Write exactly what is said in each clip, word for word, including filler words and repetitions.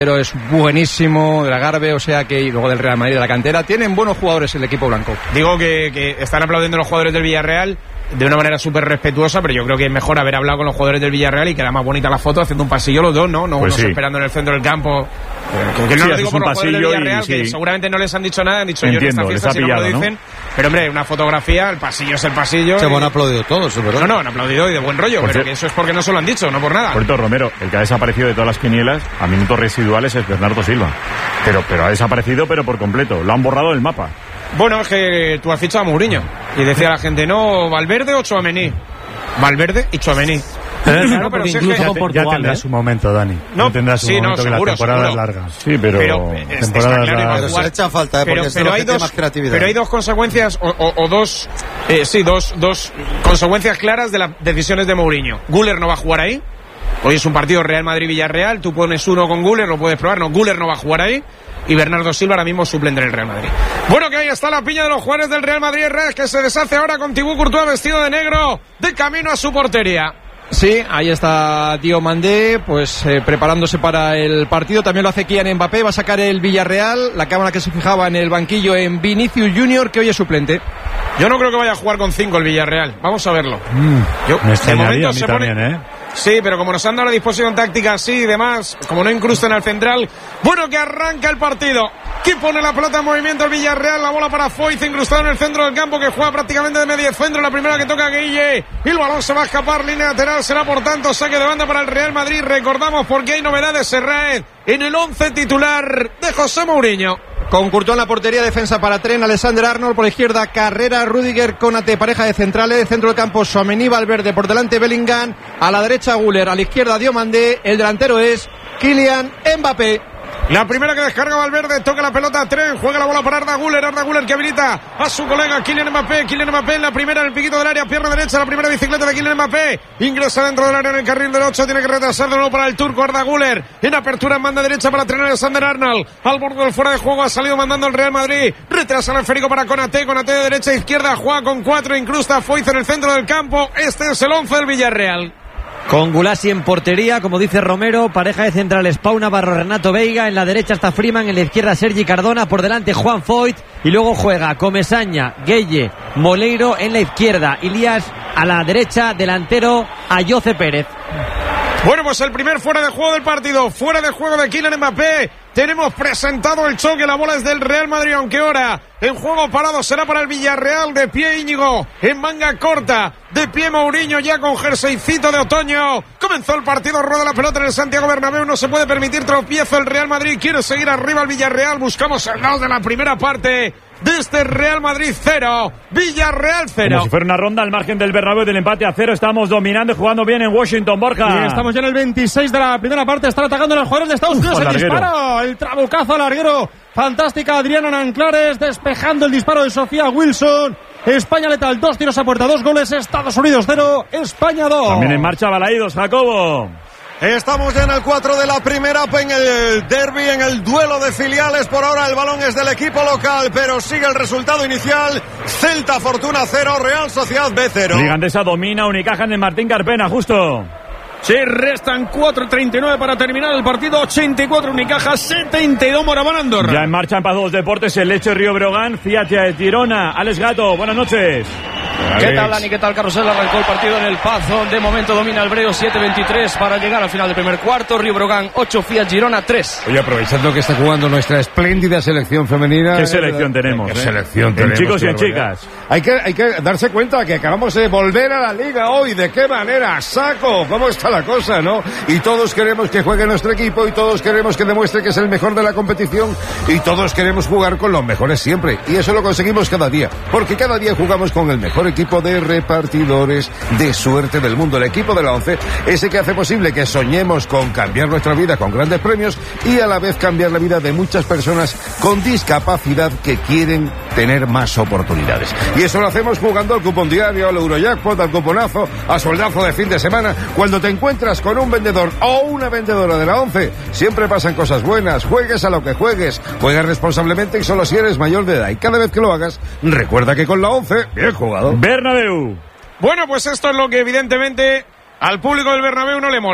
Pero es buenísimo, de la Garbe, o sea que, y luego del Real Madrid, de la cantera, tienen buenos jugadores el equipo blanco. Digo que, que están aplaudiendo los jugadores del Villarreal de una manera súper respetuosa, pero yo creo que es mejor haber hablado con los jugadores del Villarreal y queda más bonita la foto haciendo un pasillo los dos, ¿no? No pues unos sí. esperando en el centro del campo. Que, que no sí, lo digo por los jugadores del Villarreal, y, que sí. seguramente no les han dicho nada, han dicho Entiendo, yo en esta fiesta si pillado, no me lo dicen. ¿no? Pero hombre, una fotografía, el pasillo es el pasillo. Se y... han aplaudido todos, ¿verdad? No, no, han aplaudido y de buen rollo, por pero ser... que eso es porque no se lo han dicho, no por nada. Por cierto, Romero, el que ha desaparecido de todas las quinielas a minutos residuales es Bernardo Silva. Pero, pero ha desaparecido, pero por completo. Lo han borrado del mapa. Bueno, es que tú has fichado a Mourinho. Y decía la gente, no, Valverde o Tchouaméni. Valverde y Tchouaméni. Eh, claro, pero si incluso es que... con Portugal, ya tendrá ¿eh? su momento, Dani. No, no tendrá su sí, momento, no, que seguro, la temporada seguro. es larga. Sí, pero... pero es, temporada está claro, pero se le echa falta, ¿eh? Porque pero, es pero lo que hay tiene dos, más creatividad. pero hay dos consecuencias, o, o, o dos, eh, sí, dos, dos consecuencias claras de las decisiones de Mourinho. Güler no va a jugar ahí. Hoy es un partido Real Madrid-Villarreal. Tú pones uno con Güler, lo puedes probar. No, Güler no va a jugar ahí. Y Bernardo Silva ahora mismo suplente en el Real Madrid. Bueno, que ahí está la piña de los jugadores del Real Madrid, que se deshace ahora con Thibaut Courtois vestido de negro, de camino a su portería. Sí, ahí está Diomandé, pues eh, preparándose para el partido. También lo hace Kylian Mbappé, va a sacar el Villarreal. La cámara que se fijaba en el banquillo en Vinicius Junior, que hoy es suplente. Yo no creo que vaya a jugar con cinco el Villarreal. Vamos a verlo. Mm, Yo, me extrañaría a mí se también, pone... ¿eh? Sí, pero como nos han dado la disposición táctica así y demás, como no incrustan al central, bueno, que arranca el partido. Que pone la pelota en movimiento el Villarreal, la bola para Foyth, incrustado en el centro del campo, que juega prácticamente de medio centro, la primera que toca Guille, y el balón se va a escapar, línea lateral, será por tanto saque de banda para el Real Madrid. Recordamos porque hay novedades, Serraed, en el once titular de José Mourinho. Con Courtois en la portería, defensa para Tren, Alexander Arnold por la izquierda, Carrera, Rüdiger, Konate, pareja de centrales, centro del campo, Tchouaméni, Valverde, por delante Bellingham, a la derecha Güler, a la izquierda Diomandé, el delantero es Kylian Mbappé. La primera que descarga Valverde, toca la pelota a Tren, juega la bola para Arda Güler, Arda Güler que habilita a su colega Kylian Mbappé, Kylian Mbappé en la primera en el piquito del área, pierna derecha, la primera bicicleta de Kylian Mbappé, ingresa dentro del área en el carril del ocho, tiene que retrasar de nuevo para el turco Arda Güler, en apertura en banda derecha para Tren, Alexander Arnold, al borde del fuera de juego ha salido mandando el Real Madrid, retrasa el esférico para Konate, Konate de derecha a izquierda, juega con cuatro, incrusta a Foyth en el centro del campo, este es el once del Villarreal. Con Gulasi en portería, como dice Romero, pareja de centrales Pau Navarro, Renato Veiga, en la derecha está Freeman, en la izquierda Sergi Cardona, por delante Juan Foyth, y luego juega Comesaña, Gueye, Moleiro en la izquierda, Ilías a la derecha, delantero Ayoce Pérez. Bueno, pues el primer fuera de juego del partido, fuera de juego de Kylian Mbappé. Tenemos presentado el choque, la bola es del Real Madrid, aunque ahora en juego parado será para el Villarreal, de pie Íñigo, en manga corta, de pie Mourinho ya con jerseycito de otoño. Comenzó el partido, rueda la pelota en el Santiago Bernabéu, no se puede permitir tropiezo el Real Madrid, quiere seguir arriba el Villarreal, buscamos el dos de la primera parte. Desde Real Madrid cero, Villarreal cero. Como si fuera una ronda al margen del Bernabéu del empate a cero. Estamos dominando y jugando bien en Washington, Borja. Y estamos ya en el veintiséis de la primera parte. Están atacando los jugadores de Estados Unidos. Uf, el larguero. disparo, el trabucazo al larguero. Fantástica Adriana Nanclares despejando el disparo de Sofía Wilson. España letal, dos tiros a puerta, dos goles. Estados Unidos cero, España dos. También en marcha Balaídos, Jacobo. Estamos ya en el cuatro de la primera, en el derbi, en el duelo de filiales. Por ahora el balón es del equipo local, pero sigue el resultado inicial. Celta Fortuna cero, Real Sociedad B cero. Liga Andesa domina, Unicaja de Martín Carpena, justo. Sí, restan cuatro treinta y nueve para terminar el partido. ochenta y cuatro Unicaja, setenta y dos Moraván Andorra. Ya en marcha en Paz dos Deportes, el Leche Río Breogán, Fiat de Girona. Alex Gato, buenas noches. ¿Qué tal, Dani? ¿Qué tal, Carrusel? Arrancó el partido en el Pazo. De momento domina el Breo siete veintitrés para llegar al final del primer cuarto. Río Breogán ocho, Fiat Girona tres. Oye, aprovechando que está jugando nuestra espléndida selección femenina. ¿Qué selección tenemos? ¿Qué eh? selección en tenemos? Chicos y en barbaridad. chicas. Hay que, hay que darse cuenta que acabamos de volver a la liga hoy. ¿De qué manera? ¡Saco! ¿Cómo está la cosa, no? Y todos queremos que juegue nuestro equipo y todos queremos que demuestre que es el mejor de la competición y todos queremos jugar con los mejores siempre. Y eso lo conseguimos cada día. Porque cada día jugamos con el mejor equipo de repartidores de suerte del mundo. El equipo de la once, ese que hace posible que soñemos con cambiar nuestra vida con grandes premios y a la vez cambiar la vida de muchas personas con discapacidad que quieren tener más oportunidades. Y eso lo hacemos jugando al cupón diario, al Eurojackpot, al cuponazo, a soldazo de fin de semana. Cuando te encuentras con un vendedor o una vendedora de la once, siempre pasan cosas buenas. Juegues a lo que juegues, juegas responsablemente y solo si eres mayor de edad. Y cada vez que lo hagas, recuerda que con la once, bien jugado. Bernabéu. Bueno, pues esto es lo que evidentemente al público del Bernabéu no le mola.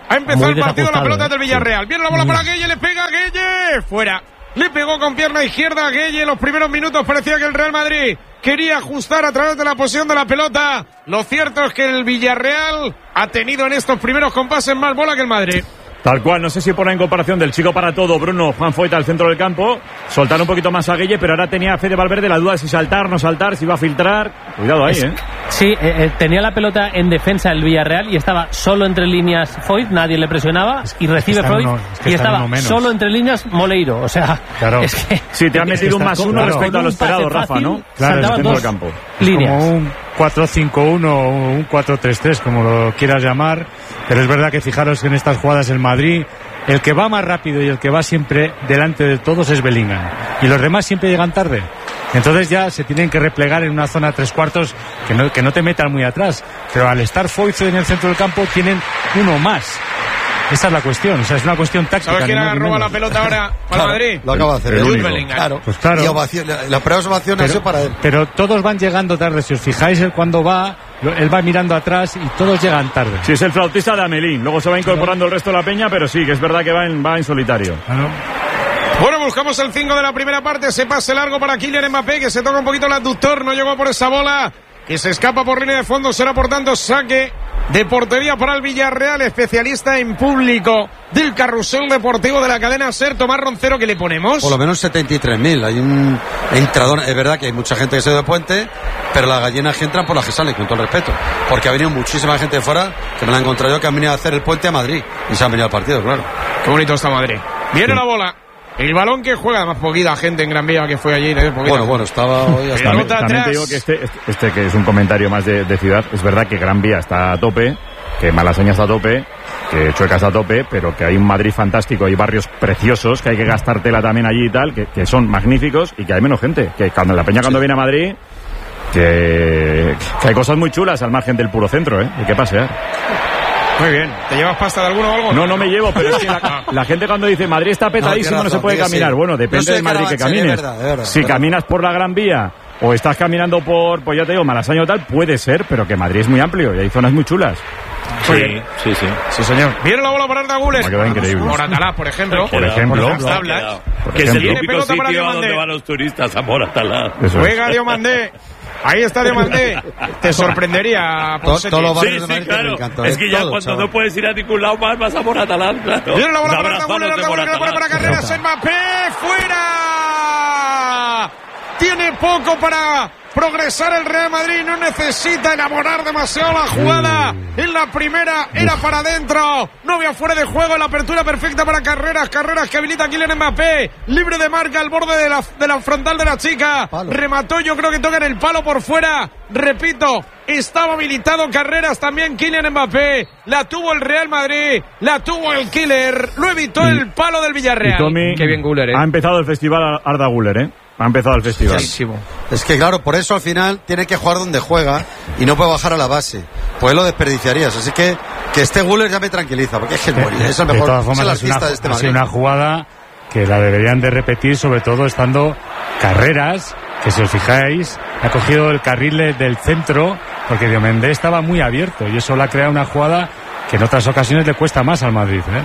Ha empezado Muy el partido, la pelota desajustado, del Villarreal. Viene la bola para Gueye, le pega a Gueye. Fuera. Le pegó con pierna izquierda a Gueye. En los primeros minutos parecía que el Real Madrid quería ajustar a través de la posición de la pelota. Lo cierto es que el Villarreal ha tenido en estos primeros compases más bola que el Madrid. Tal cual, no sé si por la incorporación del chico para todo, Bruno Juan Foyt al centro del campo, soltar un poquito más a Gueye, pero ahora tenía Fede Valverde la duda de si saltar, no saltar, si iba a filtrar. Cuidado ahí, ¿eh? Sí, eh, eh, tenía la pelota en defensa el Villarreal y estaba solo entre líneas Foyt, nadie le presionaba, es que, y recibe Foyt es que y estaba solo entre líneas Moleiro, o sea, claro. es que... Sí, te ha metido un más uno claro, respecto a lo esperado, Rafa, fácil, ¿no? Claro, en el centro del campo. Líneas. Como un cuatro cinco uno o un cuatro tres tres, como lo quieras llamar, pero es verdad que fijaros que en estas jugadas el Madrid, el que va más rápido y el que va siempre delante de todos es Bellingham, y los demás siempre llegan tarde. Entonces ya se tienen que replegar en una zona tres cuartos que no, que no te metan muy atrás, pero al estar Foyt en el centro del campo tienen uno más. Esa es la cuestión, o sea, es una cuestión táctica. ¿Sabes quién no roba la pelota ahora para claro, Madrid? Lo acaba de hacer el el único. Bellingham. Claro, pues claro. Y ovación, la, la primera ovación ha sido para él. Pero todos van llegando tarde, si os fijáis, él cuando va, él va mirando atrás y todos llegan tarde. Sí, es el flautista de Amelín, luego se va incorporando el resto de la peña, pero sí, que es verdad que va en, va en solitario. Claro. Bueno, buscamos el cinco de la primera parte, se pase largo para Kylian Mbappé, que se toca un poquito el abductor, no llegó por esa bola, que se escapa por línea de fondo, será por tanto saque de portería para el Villarreal, especialista en público del carrusel deportivo de la cadena SER. Tomás Roncero, ¿qué le ponemos? Por lo menos setenta y tres mil, hay un entrador, es verdad que hay mucha gente que se ha ido de puente, pero las gallinas que entran por las que salen, con todo el respeto, porque ha venido muchísima gente de fuera, que me la he encontrado yo, que han venido a hacer el puente a Madrid, y se han venido al partido, claro. Qué bonito está Madrid. Viene sí. La bola. El balón que juega, además poquita gente en Gran Vía que fue allí. Bueno, bueno, estaba hoy hasta también, también te digo que este, este, este que es un comentario más de, de ciudad, es verdad que Gran Vía está a tope, que Malasaña está a tope, que Chueca está a tope, pero que hay un Madrid fantástico, hay barrios preciosos, que hay que gastártela también allí y tal, que, que son magníficos y que hay menos gente. Que cuando la peña cuando sí. viene a Madrid, que, que hay cosas muy chulas al margen del puro centro, ¿eh? Hay que pasear. Muy bien. ¿Te llevas pasta de alguno o algo? No, no me llevo, pero es que la, la gente cuando dice Madrid está petadísimo, no, no se puede caminar. Sí. Bueno, depende del Madrid que camines. De verdad, de verdad, si verdad. Caminas por la Gran Vía o estás caminando por, pues ya te digo, Malasaña o tal, puede ser, pero que Madrid es muy amplio y hay zonas muy chulas. Sí, sí, sí, sí. Sí, señor. Viene la bola para Arda Güler. Me ha quedado increíble. Moratalá, por ejemplo. Por ejemplo. Por tablas. Que es el típico sitio a donde van los turistas, a Moratalá. Juega Diomandé. Ahí está Diomandé. Te sorprendería. Todo, todos los sí, sí, claro. Encanta, es que ya todo, cuando chaval. No puedes ir a ningún lado más, vas a Moratalá, claro. Viene la bola para Arda Güler. Arda Güler que la pone para Carreras. Mbappé. ¡Fuera! Tiene poco para progresar el Real Madrid, no necesita enamorar demasiado la jugada. En la primera era para adentro, no había fuera de juego, la apertura perfecta para Carreras, Carreras que habilita a Kylian Mbappé, libre de marca al borde de la, de la frontal de la chica, palo. Remató, yo creo que toca en el palo por fuera, repito, estaba habilitado Carreras, también Kylian Mbappé, la tuvo el Real Madrid, la tuvo el Killer, lo evitó y, el palo del Villarreal. Tommy, qué bien Güler, ¿eh? Ha empezado el festival Arda Güler, ¿eh? Ha empezado el festival. Sí, es que claro, por eso al final tiene que jugar donde juega y no puede bajar a la base. Pues lo desperdiciarías. Así que que esté Güler ya me tranquiliza, porque es que es, muy, es el mejor. De todas formas, es, es, una, de este es una jugada que la deberían de repetir, sobre todo estando Carreras, que si os fijáis, ha cogido el carril del centro, porque Diomandé estaba muy abierto y eso le ha creado una jugada que en otras ocasiones le cuesta más al Madrid, ¿eh?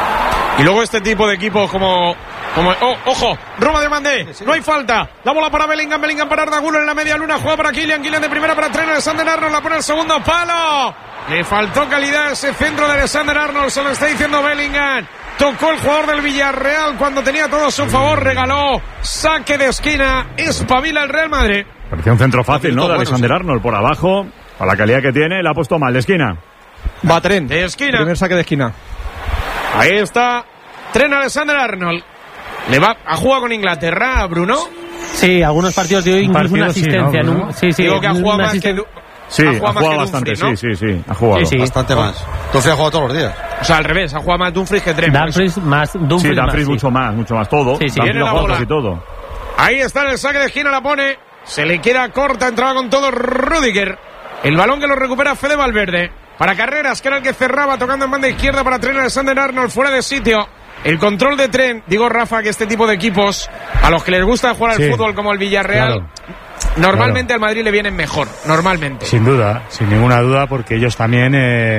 Y luego este tipo de equipos como... Como, oh, ojo, Roma de Mandé, sí, sí. No hay falta, la bola para Bellingham, Bellingham para Arda Güler en la media luna, juega para Kylian, Kylian de primera para Trent, Alexander Arnold, la pone el segundo palo, le faltó calidad ese centro de Alexander Arnold, se lo está diciendo Bellingham, tocó el jugador del Villarreal cuando tenía todo a su favor, regaló, saque de esquina, espabila el Real Madrid. Parecía un centro fácil, ¿no? De Alexander Arnold por abajo, a la calidad que tiene, la ha puesto mal, de esquina. Va Trent, de esquina. Primer saque de esquina. Ahí está, Trent Alexander Arnold. Le va a jugar con Inglaterra, Bruno. Sí, algunos partidos de hoy incluso una asistencia. Sí, ¿no, Bruno? Sí, sí. Digo que ha jugado más que... Sí, ha jugado, ha jugado bastante, Dumfries, ¿no? sí, sí, sí, ha jugado. Sí, sí. Bastante más. Dumfries ha jugado todos los días. O sea, al revés, ha jugado más Dumfries que Trent. Dumfries más, Dumfries Sí, Dumfries más, mucho sí. más, mucho más, todo. Sí, sí. Viene la bola. Casi todo. Ahí está el saque de esquina, la pone. Se le queda corta, entraba con todo Rüdiger. El balón que lo recupera Fede Valverde. Para Carreras, que era el que cerraba, tocando en banda izquierda para Trent Alexander Arnold, fuera de sitio. El control de Trent, digo Rafa, que este tipo de equipos, a los que les gusta jugar al sí, fútbol como el Villarreal, claro, normalmente claro. Al Madrid le vienen mejor, normalmente. Sin duda, sin ninguna duda, porque ellos también eh,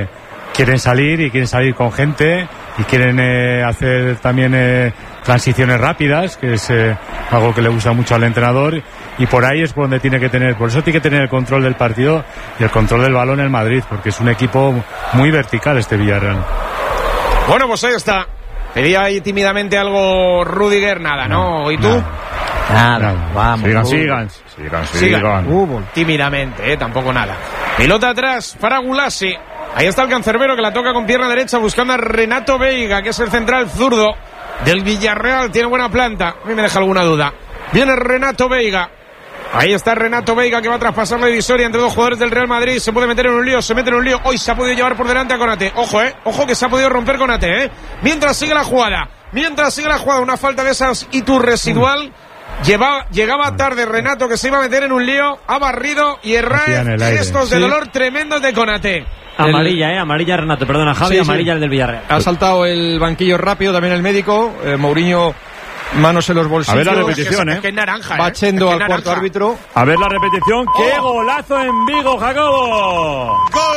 quieren salir y quieren salir con gente y quieren eh, hacer también eh, transiciones rápidas, que es eh, algo que le gusta mucho al entrenador, y por ahí es por donde tiene que tener, por eso tiene que tener el control del partido y el control del balón el Madrid, porque es un equipo muy vertical este Villarreal. Bueno, pues ahí está. Pedía ahí tímidamente algo Rudiger, nada, ¿no? ¿Y tú? Nada, nada. Vamos. Sigan, sigan, sigan, sigan. sigan. Uh, tímidamente, ¿eh? Tampoco nada. Pelota atrás para Gulasi. Ahí está el cancerbero que la toca con pierna derecha buscando a Renato Veiga, que es el central zurdo del Villarreal. Tiene buena planta. A mí me deja alguna duda. Viene Renato Veiga. Ahí está Renato Veiga que va a traspasar la divisoria entre dos jugadores del Real Madrid. Se puede meter en un lío, se mete en un lío. Hoy se ha podido llevar por delante a Konate. Ojo, eh. Ojo que se ha podido romper Konate, eh. Mientras sigue la jugada. Mientras sigue la jugada. Una falta de esas y tu residual. Llevaba, llegaba tarde Renato, que se iba a meter en un lío. Ha barrido y Herrera. Gestos de sí. dolor tremendos de Konate. Amarilla, eh. Amarilla Renato. Perdona, Javi. Sí, amarilla sí. El del Villarreal. Ha saltado el banquillo rápido también el médico. Eh, Mourinho. Manos en los bolsillos. A ver la repetición, es que, ¿eh? Es que es naranja, Va ¿eh? yendo es al naranja. cuarto árbitro. A ver la repetición. Oh. ¡Qué golazo en Vigo, Jacobo! ¡Gol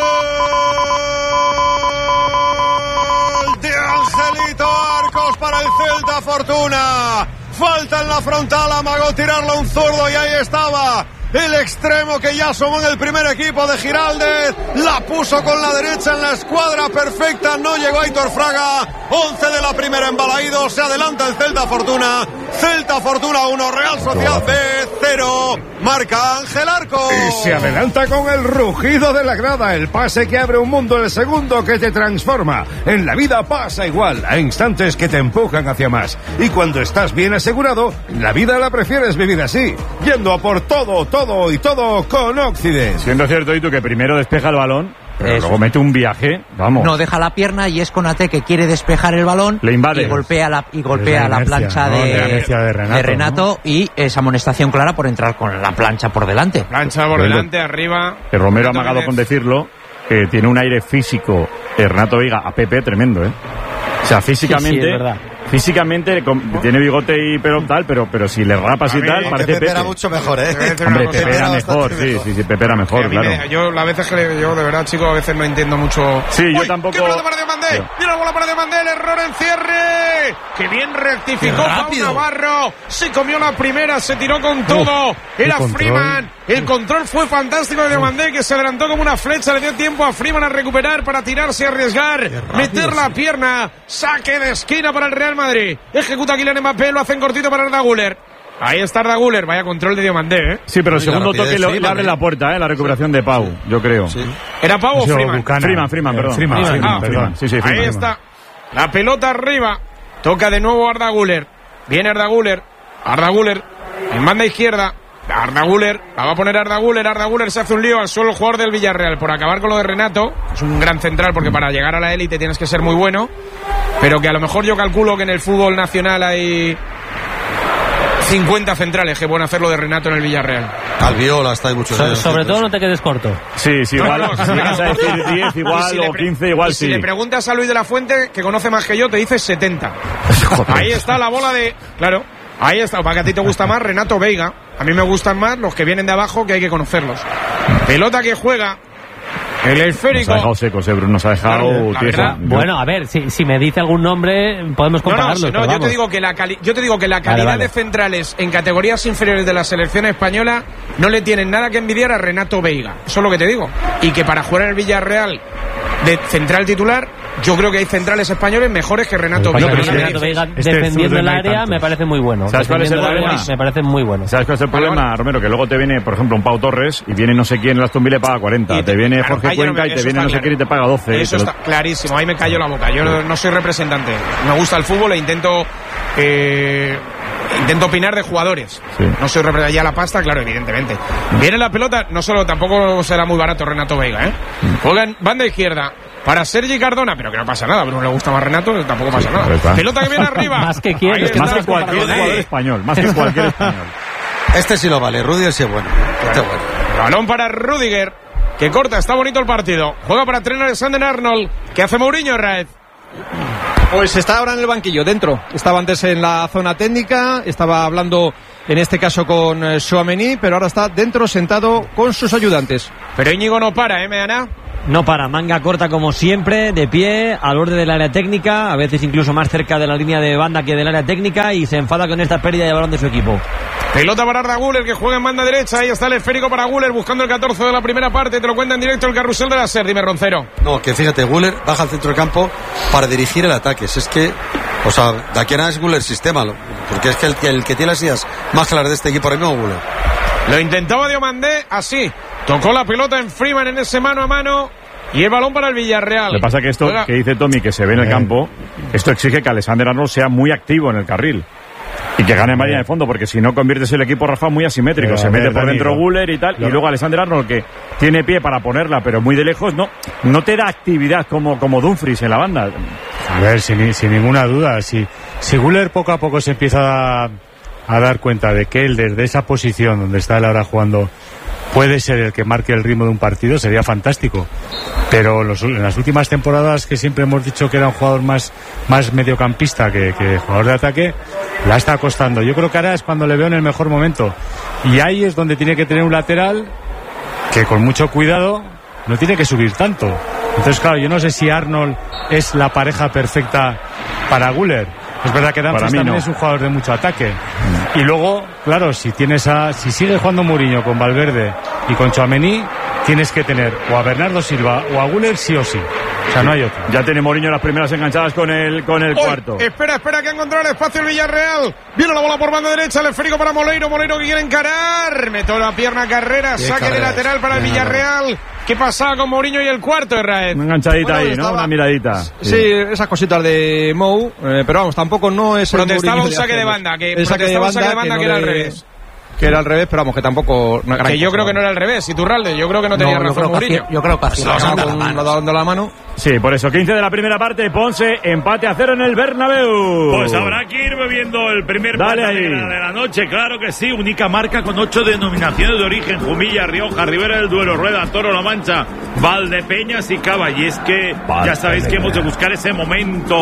de Angelito Arcos para el Celta Fortuna! Falta en la frontal, amagó tirarlo un zurdo y ahí estaba. El extremo que ya asomó en el primer equipo de Giraldez, la puso con la derecha en la escuadra perfecta, no llegó Aitor Fraga. Once de la primera en Balaídos, se adelanta el Celta Fortuna. Celta Fortuna uno, Real Sociedad B cero, marca Ángel Arcos. Y se adelanta con el rugido de la grada, el pase que abre un mundo, el segundo que te transforma. En la vida pasa igual, hay instantes que te empujan hacia más. Y cuando estás bien asegurado, la vida la prefieres vivir así, yendo a por todo, todo y todo con Occident. Siendo cierto, y tú, que primero despeja el balón, pero luego mete un viaje, vamos. No, deja la pierna y es Konate que quiere despejar el balón. Le invade. Y golpea la, y golpea la, la plancha ¿no? de, de, de Renato, de Renato ¿no? Y esa amonestación clara por entrar con la plancha por delante. Plancha por delante, arriba. Que Romero ha amagado con decirlo, que tiene un aire físico, Renato Veiga, a Pepe tremendo, ¿eh? O sea, físicamente... Sí, sí, es verdad. Físicamente con, tiene bigote y pelo tal, pero pero si le rapas y tal, parece Pepe. Pepe era mucho mejor, ¿eh? Hombre, Pepe era mejor, sí, sí, sí, Pepe era mejor, claro. Me, yo, la veces que yo, de verdad, chicos, a veces no entiendo mucho. Sí, yo Uy, tampoco. ¡Qué pelota para Diomandé! Sí. ¡Mira la bola para Diomandé! ¡El error en cierre! ¡Qué bien rectificó Pau Navarro! Se comió la primera, se tiró con todo. Uf, era Freeman. El control fue fantástico de Diomandé, que se adelantó como una flecha. Le dio tiempo a Freeman a recuperar para tirarse y arriesgar. Rápido, meter la sí. pierna. Saque de esquina para el Real Madrid. Ejecuta Kylian Mbappé, lo hacen cortito para Arda Güler. Ahí está Arda Güler, vaya control de Diomandé, ¿eh? Sí, pero el segundo toque le, le abre la puerta, ¿eh? La recuperación de Pau, sí. yo creo. Sí. ¿Era Pau o Freeman? Freeman, Freeman, perdón. Freeman, ah, Freeman, ah, perdón. Sí, sí, Freeman. Ahí está. La pelota arriba. Toca de nuevo Arda Güler. Viene Arda Güler. Arda Güler en banda izquierda. Arda Güler, la va a poner Arda Güler. Arda Güler se hace un lío al suelo el jugador del Villarreal por acabar con lo de Renato. Es un gran central porque para llegar a la élite tienes que ser muy bueno. Pero que a lo mejor yo calculo que en el fútbol nacional hay cincuenta centrales que pueden hacer lo de Renato en el Villarreal. Albiol hasta hay muchos. So, sobre todo no te quedes corto. Sí, sí, igual. No, no, si llegas a decir diez igual si o quince igual y sí. Si le preguntas a Luis de la Fuente, que conoce más que yo, te dice setenta. Ahí está la bola de... Claro. Ahí está, para que a ti te gusta más Renato Veiga. A mí me gustan más los que vienen de abajo, que hay que conocerlos. Pelota que juega el esférico. Nos ha dejado secos, eh, Bruno, nos ha dejado claro, tierra. Bueno, a ver, si, si me dice algún nombre, podemos compararlos. No, no, no yo, te digo que la cali- yo te digo que la calidad vale, vale. de centrales en categorías inferiores de la selección española no le tienen nada que envidiar a Renato Veiga. Eso es lo que te digo. Y que para jugar en el Villarreal de central titular, yo creo que hay centrales españoles mejores que Renato Veiga. No, Renato Veiga este defendiendo el área me parece muy bueno. ¿Sabes cuál es el problema? Me parece muy bueno. ¿Sabes cuál es el problema, vale, vale. Romero? Que luego te viene, por ejemplo, un Pau Torres y viene no sé quién, el Aston Villa le paga cuarenta. Y te, te viene claro, Jorge Cuenca no me, y te viene no sé quién y te paga doce. Eso está lo... clarísimo. Ahí me cayó la boca. Yo no, no soy representante. Me gusta el fútbol e intento... Eh, intento opinar de jugadores. Sí. No soy representante. Ya la pasta, claro, evidentemente. Viene la pelota, no solo, tampoco será muy barato Renato Veiga, ¿eh? Juegan banda izquierda para Sergi Cardona, pero que no pasa nada. A Bruno le gusta más Renato, tampoco pasa nada. ¿Verdad? Pelota que viene arriba. Más que quieres. Más que cualquier jugador español. Más que cualquier español. Este sí lo vale. Rudiger sí es bueno. Este es bueno. Balón para Rudiger, que corta. Está bonito el partido. Juega para Trent Alexander-Arnold. ¿Qué hace Mourinho, Raed? Pues está ahora en el banquillo, dentro. Estaba antes en la zona técnica, estaba hablando en este caso con eh, Tchouaméni, pero ahora está dentro sentado con sus ayudantes. Pero Íñigo no para, ¿eh, Meana? no para, manga corta como siempre, de pie, al borde del área técnica, a veces incluso más cerca de la línea de banda que del área técnica, y se enfada con esta pérdida de balón de su equipo. Pelota para Arda Güler, que juega en banda derecha. Ahí está el esférico para Güler, buscando el catorce de la primera parte. Te lo cuenta en directo el carrusel de la SER. Dime, Roncero. No, que fíjate, Güler baja al centro del campo para dirigir el ataque. Si es que, o sea, de aquí a nada es Güler sistema, porque es que el, el que tiene las ideas más claras de este equipo ahora mismo es Güler. Lo intentaba Diomandé, así. Tocó la pelota en Freeman en ese mano a mano. Y el balón para el Villarreal. Lo que pasa es que esto Juega. que dice Tommy, que se ve en el campo, esto exige que Alexander Arnold sea muy activo en el carril. Y que gane en línea de fondo, porque si no conviertes el equipo, Rafa, muy asimétrico. Pero se mete ver, por dentro Güler y tal, claro. Y luego Alexander Arnold, que tiene pie para ponerla, pero muy de lejos, no no te da actividad como, como Dumfries en la banda. A ver, sin, sin ninguna duda, si, si Güler poco a poco se empieza a, a dar cuenta de que él desde esa posición donde está él ahora jugando puede ser el que marque el ritmo de un partido, sería fantástico. Pero los, en las últimas temporadas, que siempre hemos dicho que era un jugador más, más mediocampista que, que jugador de ataque, la está costando. Yo creo que ahora es cuando le veo en el mejor momento. Y ahí es donde tiene que tener un lateral que con mucho cuidado no tiene que subir tanto. Entonces, claro, yo no sé si Arnold es la pareja perfecta para Güler. Es verdad que Dumfries también no. Es un jugador de mucho ataque. Y luego, claro, si tienes a, si sigue jugando Mourinho con Valverde y con Tchouaméni, tienes que tener o a Bernardo Silva o a Güler sí o sí. O sea, no hay otro. Ya tiene Mourinho las primeras enganchadas con el, con el Oy, cuarto. Espera, espera, que ha encontrado el espacio el Villarreal. Viene la bola por banda derecha, el esférico para Moleiro. Moleiro que quiere encarar. Metió la pierna Carrera, saque carreras. de lateral para el Villarreal. ¿Qué pasaba con Mourinho y el cuarto, Israel? Una enganchadita bueno, ahí, estaba... ¿no? Una miradita. Sí, sí, esas cositas de Mou, eh, pero vamos, tampoco no es... Protestaba un saque de banda, que el saque de banda, saque de banda que, que era no al le... revés. Que era al revés, pero vamos, que tampoco... No, que yo creo que no era al revés, Iturralde, yo creo que no tenía no, razón Mourinho. Yo creo que así. Lo ha dado la mano. Sí, por eso, quince de la primera parte, Ponce, empate a cero en el Bernabéu. Pues habrá que ir bebiendo el primer Dale ahí. De, la, de la noche, claro que sí, única marca con ocho denominaciones de origen, Jumilla, Rioja, Ribera del Duero, Rueda, Toro, La Mancha, Valdepeñas y Cava. Y es que Pata ya sabéis negra. que hemos de buscar ese momento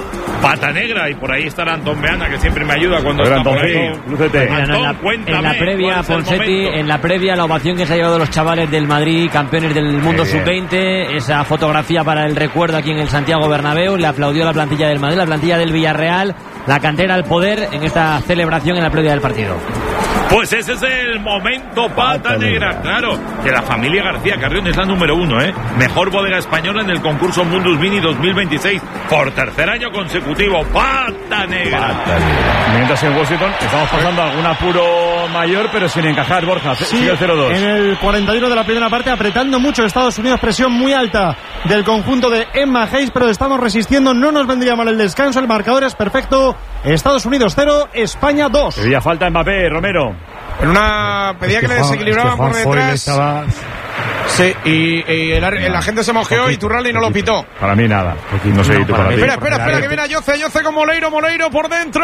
pata negra, y por ahí estará Antón Beana, que siempre me ayuda cuando Pero está Antón, por ahí. sí, lúcete. Mira, no, en, la, en la previa, Ponsetti, en la previa, la ovación que se ha llevado los chavales del Madrid, campeones del mundo sub veinte, esa fotografía para el recuerdo aquí en el Santiago Bernabéu, le aplaudió la plantilla del Madrid, la plantilla del Villarreal, la cantera al poder en esta celebración en la previa del partido. Pues ese es el momento pata negra, claro, que la familia García Carrión es la número uno, ¿eh? Mejor bodega española en el concurso Mundus Mini dos mil veintiséis por tercer año consecutivo, pata negra. Pata negra. Mientras en Washington estamos pasando algún apuro mayor, pero sin encajar, Borja. Sí, sigue el cero dos. En el cuarenta y uno de la primera parte, apretando mucho Estados Unidos, presión muy alta del conjunto de Emma Hayes, pero estamos resistiendo, no nos vendría mal el descanso, el marcador es perfecto. Estados Unidos cero, España dos. Pedía falta Mbappé, Romero. En una pedía es que, que le desequilibraban es que por detrás. Estaba... Sí, y, y el, el agente se mojeó y Iturralde no lo pitó. Para mí nada. No sé, no, tú para ti. Espera, espera, espera, que viene a Yoce, Yoce con Moleiro, Moleiro por dentro.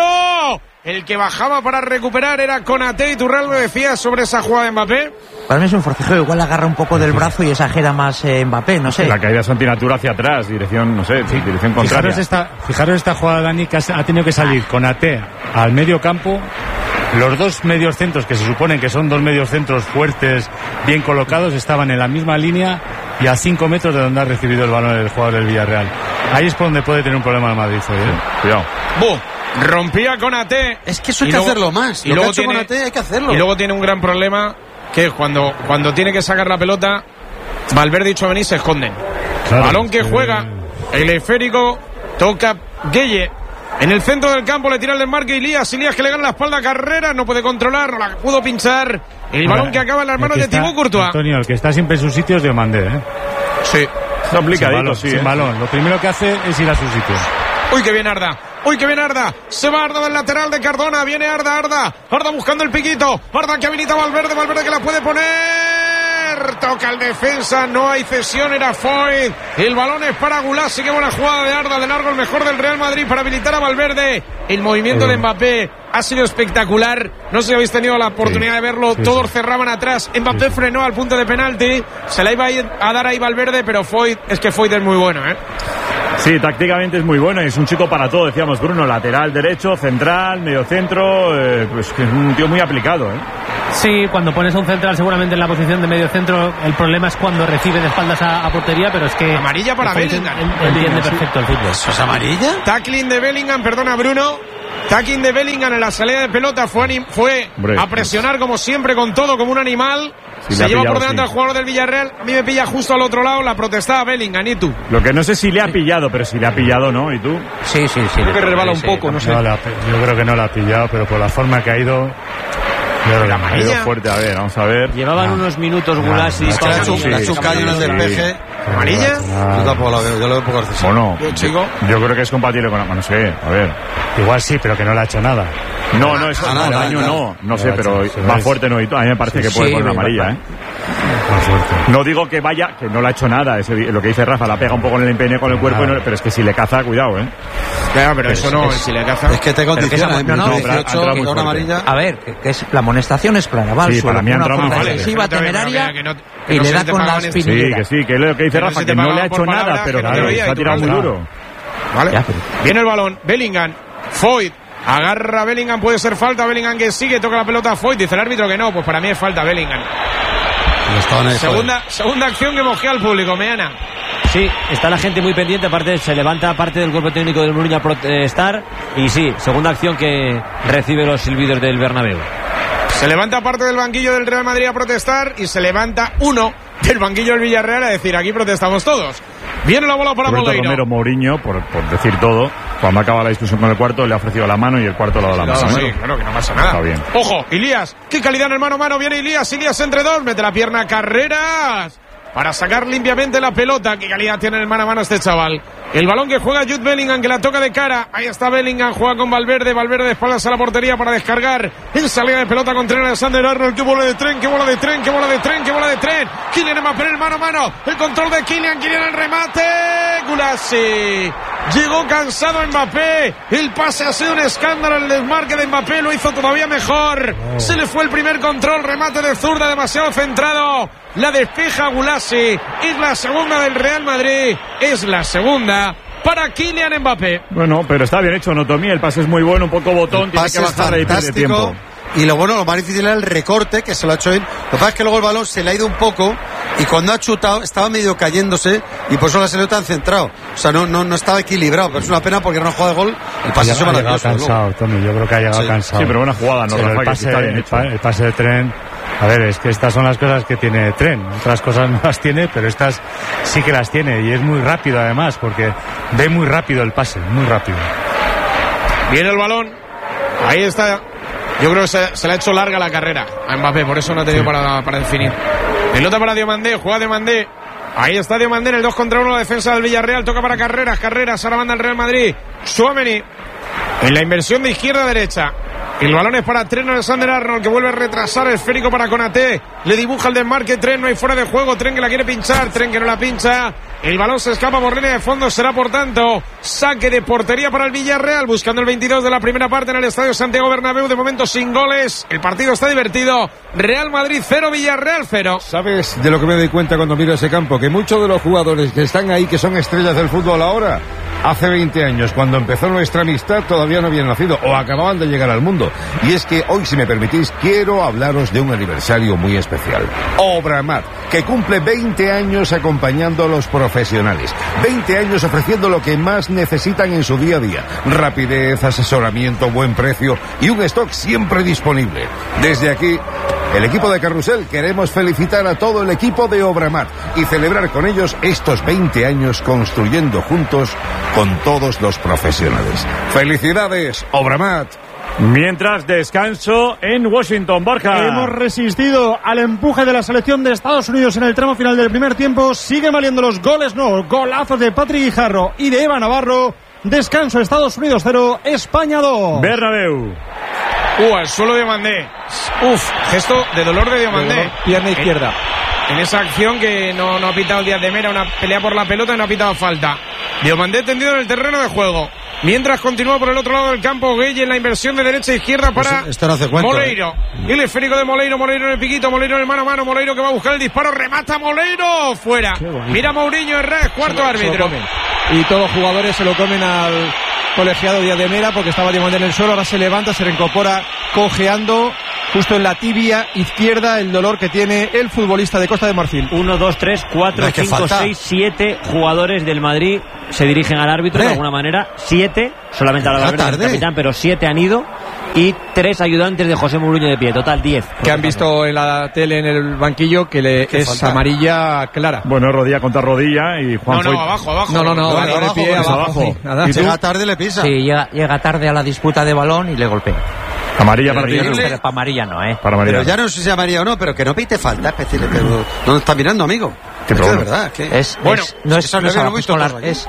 El que bajaba para recuperar era Konaté. Iturralde decía sobre esa jugada de Mbappé. Para mí es un forcejeo, igual agarra un poco del brazo y exagera más eh, Mbappé, no sé. La caída es antinatura hacia atrás, dirección, no sé, sí, dirección contraria. Fijaros esta, fijaros esta jugada, Dani, que ha tenido que salir Konaté al medio campo. Los dos medios centros, que se suponen que son dos medios centros fuertes, bien colocados, estaban en la misma línea y a cinco metros de donde ha recibido el balón el jugador del Villarreal. Ahí es por donde puede tener un problema el Madrid hoy, ¿eh? Sí, cuidado. ¡Bum! Rompía Konaté. Es que eso hay que luego, hacerlo más. Y Lo luego que ha hecho tiene, Konaté hay que hacerlo. Y luego tiene un gran problema, que es cuando, cuando tiene que sacar la pelota, Valverde y Tchouaméni se esconden. Claro, balón que sí. juega, el esférico, toca Gueye. En el centro del campo le tira el desmarque Ilías, Ilías que le gana la espalda a Carrera, no puede controlar, no la pudo pinchar. El balón que acaba en las manos de Thibaut Courtois. Antonio, el que está siempre en sus sitios de Mandé, ¿eh? Sí. Está complicadito, balón, sí. Sin ¿eh? balón. Lo primero que hace es ir a sus sitios. Uy, que viene Arda. Uy, que viene Arda. Se va Arda del lateral de Cardona. Viene Arda, Arda. Arda buscando el piquito. Arda que habilita a Valverde. Valverde que la puede poner. Toca el defensa. No hay cesión. Era Foyt. El balón es para Gulasi. Qué buena jugada de Arda. De largo el mejor del Real Madrid para habilitar a Valverde. El movimiento de Mbappé ha sido espectacular. No sé si habéis tenido la oportunidad sí, de verlo. Sí, Todos sí. cerraban atrás. Mbappé sí. frenó al punto de penalti. Se la iba a, ir a dar ahí Valverde, pero Foyt, es que Foyt es muy bueno, ¿eh? Sí, tácticamente es muy bueno y es un chico para todo, decíamos Bruno, lateral derecho, central, medio centro, eh, pues que es un tío muy aplicado, ¿eh? Sí, cuando pones a un central seguramente en la posición de medio centro, el problema es cuando recibe de espaldas a, a portería, pero es que... Amarilla para Bellingham. Entiende perfecto el fútbol. ¿Eso es amarilla? Tackling de Bellingham, perdona Bruno. Tackling de Bellingham en la salida de pelota fue, fue Hombre, a presionar como siempre con todo, como un animal. Sí, se lleva pillado, por delante sí. al jugador del Villarreal. A mí me pilla justo al otro lado, la protestaba Bellingham. ¿Y tú? Lo que no sé si le ha pillado, pero si le ha pillado, ¿no? ¿Y tú? Sí, sí, sí. Creo que resbala un poco, no sé. No la- yo creo que no la ha pillado, pero por la forma que ha ido. Yo creo que Ha ido fuerte, a ver, vamos a ver. Llevaban No. unos minutos No, Gulasi. no, Es que la, chu- sí, la sí, chucaña en el sí. despeje. ¿Amarilla? Ah, Yo tampoco la veo, yo la veo un poco accesible. Bueno, Yo, chico. yo creo que es compatible con la... No sé, a ver. igual sí, pero que no le ha hecho nada. No, no, eso Ah, no, nada, daño nada. no, no sé, Nada, pero sí, sí, va sí. fuerte, no, y tú- a mí me parece que puede sí, poner una me amarilla, parece. ¿eh? Más fuerte. No digo que vaya, que no le ha hecho nada, ese- lo que dice Rafa, la pega un poco en el empeine con el cuerpo, y no- pero es que si le caza, cuidado, ¿eh? Claro, pero eso no, si le caza. Es que te condiciona, en no, no, minuto pero ha dieciocho, entrado muy con una fuerte. amarilla. A ver, que, que es, la amonestación es clara, va al Sí, suelo, para mí ha una entrado forma muy fuerte. agresiva, Pero, pero, temeraria, que no- que y no le se da te con la pagaban esto. Sí, espinilla. que sí, que es lo que dice Que no Rafa, se que te no le ha pagaba hecho por nada, palabras, pero que no te claro, veía se ha y tú tirado muy nada. duro. ¿Vale? Ya, pero- Viene el balón, Bellingham, Foyt, agarra a Bellingham, puede ser falta, Bellingham que sigue, toca la pelota a Foyt, dice el árbitro que no, pues para mí es falta Bellingham. Estaban ahí, Segunda, segunda acción que mojea al público, Meana. Sí, está la gente muy pendiente, aparte se levanta parte del cuerpo técnico del Mourinho a protestar y sí, segunda acción que recibe los silbidos del Bernabéu. Se levanta parte del banquillo del Real Madrid a protestar y se levanta uno del banquillo del Villarreal a decir aquí protestamos todos. Viene la bola para Roberto Moleiro. Romero Mourinho, por, por decir todo, cuando acaba la discusión con el cuarto, le ha ofrecido la mano y el cuarto le ha dado la Sí, mano. sí, ¿eh? claro que no pasa nada. Está bien. Ojo, Ilías, qué calidad en el mano a mano, viene Ilías, Ilías entre dos, mete la pierna, Carreras, para sacar limpiamente la pelota. Qué calidad tiene en el mano a mano este chaval. El balón que juega Jude Bellingham, que la toca de cara. Ahí está Bellingham, juega con Valverde. Valverde de espaldas a la portería para descargar. En salida de pelota con tren Alexander Arnold. Qué bola de tren, qué bola de tren, qué bola de tren, qué bola de tren. Kylian Mbappé en el mano a mano. El control de Kylian, Kylian el remate. Gulasi. Llegó cansado Mbappé. El pase ha sido un escándalo. El desmarque de Mbappé lo hizo todavía mejor. Se le fue el primer control. Remate de zurda demasiado centrado. La despeja Gulasi. Es la segunda del Real Madrid. Es la segunda para Kylian Mbappé. Bueno, pero está bien hecho, Notomí, el pase es muy bueno, un poco botón, tiene Pase que es bajar y pierde fantástico. tiempo. Y lo bueno, lo más difícil era el recorte, que se lo ha hecho él. Lo que pasa es que luego el balón se le ha ido un poco y cuando ha chutado estaba medio cayéndose y por eso la salió tan centrado. O sea, no, no, no estaba equilibrado, pero es una pena porque era una jugada de gol. El pase Ha es llegado maravilloso. cansado, luego. Tommy, yo creo que ha llegado Sí. cansado. Sí, pero buena jugada, no, Pero Rafa, el que pase, está bien el, hecho. pa- el pase de tren. A ver, es que estas son las cosas que tiene tren. Otras cosas no las tiene, pero estas sí que las tiene. Y es muy rápido además, porque ve muy rápido el pase, muy rápido. Viene el balón. Ahí está. Yo creo que se, se le ha hecho larga la carrera a Mbappé, por eso no ha tenido para, para definir. Pelota para Diomandé, juega Diomandé. Ahí está Diomandé en el dos contra uno, la defensa del Villarreal. Toca para Carreras, Carreras, ahora manda el Real Madrid. Tchouaméni en la inversión de izquierda a derecha. El balón es para Trent Alexander-Arnold, que vuelve a retrasar, esférico para Konaté. Le dibuja el desmarque, Trent, no hay fuera de juego. Trent que la quiere pinchar, Trent que no la pincha. El balón se escapa por línea de fondo, será por tanto saque de portería para el Villarreal, buscando el veintidós de la primera parte en el Estadio Santiago Bernabéu. De momento sin goles, el partido está divertido. Real Madrid cero, Villarreal cero. ¿Sabes de lo que me doy cuenta cuando miro ese campo? Que muchos de los jugadores que están ahí, que son estrellas del fútbol ahora, hace veinte años, cuando empezó nuestra amistad, todavía no habían nacido o acababan de llegar al mundo. Y es que hoy, si me permitís, quiero hablaros de un aniversario muy especial. Obramat, que cumple veinte años acompañando a los profesionales. veinte años ofreciendo lo que más necesitan en su día a día. Rapidez, asesoramiento, buen precio y un stock siempre disponible. Desde aquí, el equipo de Carrusel, queremos felicitar a todo el equipo de Obramat y celebrar con ellos estos veinte años construyendo juntos con todos los profesionales. ¡Felicidades, Obramat! Mientras descanso en Washington, Borja. Hemos resistido al empuje de la selección de Estados Unidos en el tramo final del primer tiempo. Siguen valiendo los goles, no, golazos de Patrick Guijarro y de Eva Navarro. Descanso, Estados Unidos cero, España dos. Bernabéu. Uh, al suelo de Diomandé. Uf, gesto de dolor de Diomandé. Pierna izquierda. En esa acción que no, no ha pitado el Díaz de Mera, una pelea por la pelota y no ha pitado falta. Diomandé tendido en el terreno de juego. Mientras continúa por el otro lado del campo Gueye en la inversión de derecha a izquierda para pues esto no hace cuento, Moleiro. ¿eh? Y el esférico de Moleiro, Moleiro en el piquito, Moleiro en el mano a mano, Moleiro que va a buscar el disparo, remata Moleiro, fuera. Mira Mourinho Herrera, cuarto se lo, árbitro. Se y todos los jugadores se lo comen al colegiado Díaz de Mera porque estaba Diomandé en el suelo, ahora se levanta, se reincorpora cojeando justo en la tibia izquierda, el dolor que tiene el futbolista de Costa de Marfil. Uno, dos, tres, cuatro, cinco, seis, siete jugadores del Madrid se dirigen al árbitro ¿Eh? de alguna manera. Siete, solamente a la del capitán, pero siete han ido. Y tres ayudantes de José Mourinho de pie, total diez. Que han visto en la tele en el banquillo que le es falta? Amarilla clara. Bueno, rodilla contra rodilla y Juan No, no, Foyt. abajo, abajo. No, no, no, no, vale, abajo, pie, abajo. abajo. abajo. Sí. Llega tarde y le pisa. Sí, llega, llega tarde a la disputa de balón y le golpea. Amarilla para ti. Pero para amarilla no, ¿eh? Para amarilla. Pero ya no sé si amarilla o no, pero que no pite falta, es decir, que no, no está mirando, amigo. Qué es que de problema. verdad, que es, bueno, es, no es, eso no es, lo abajo, es, con la, es,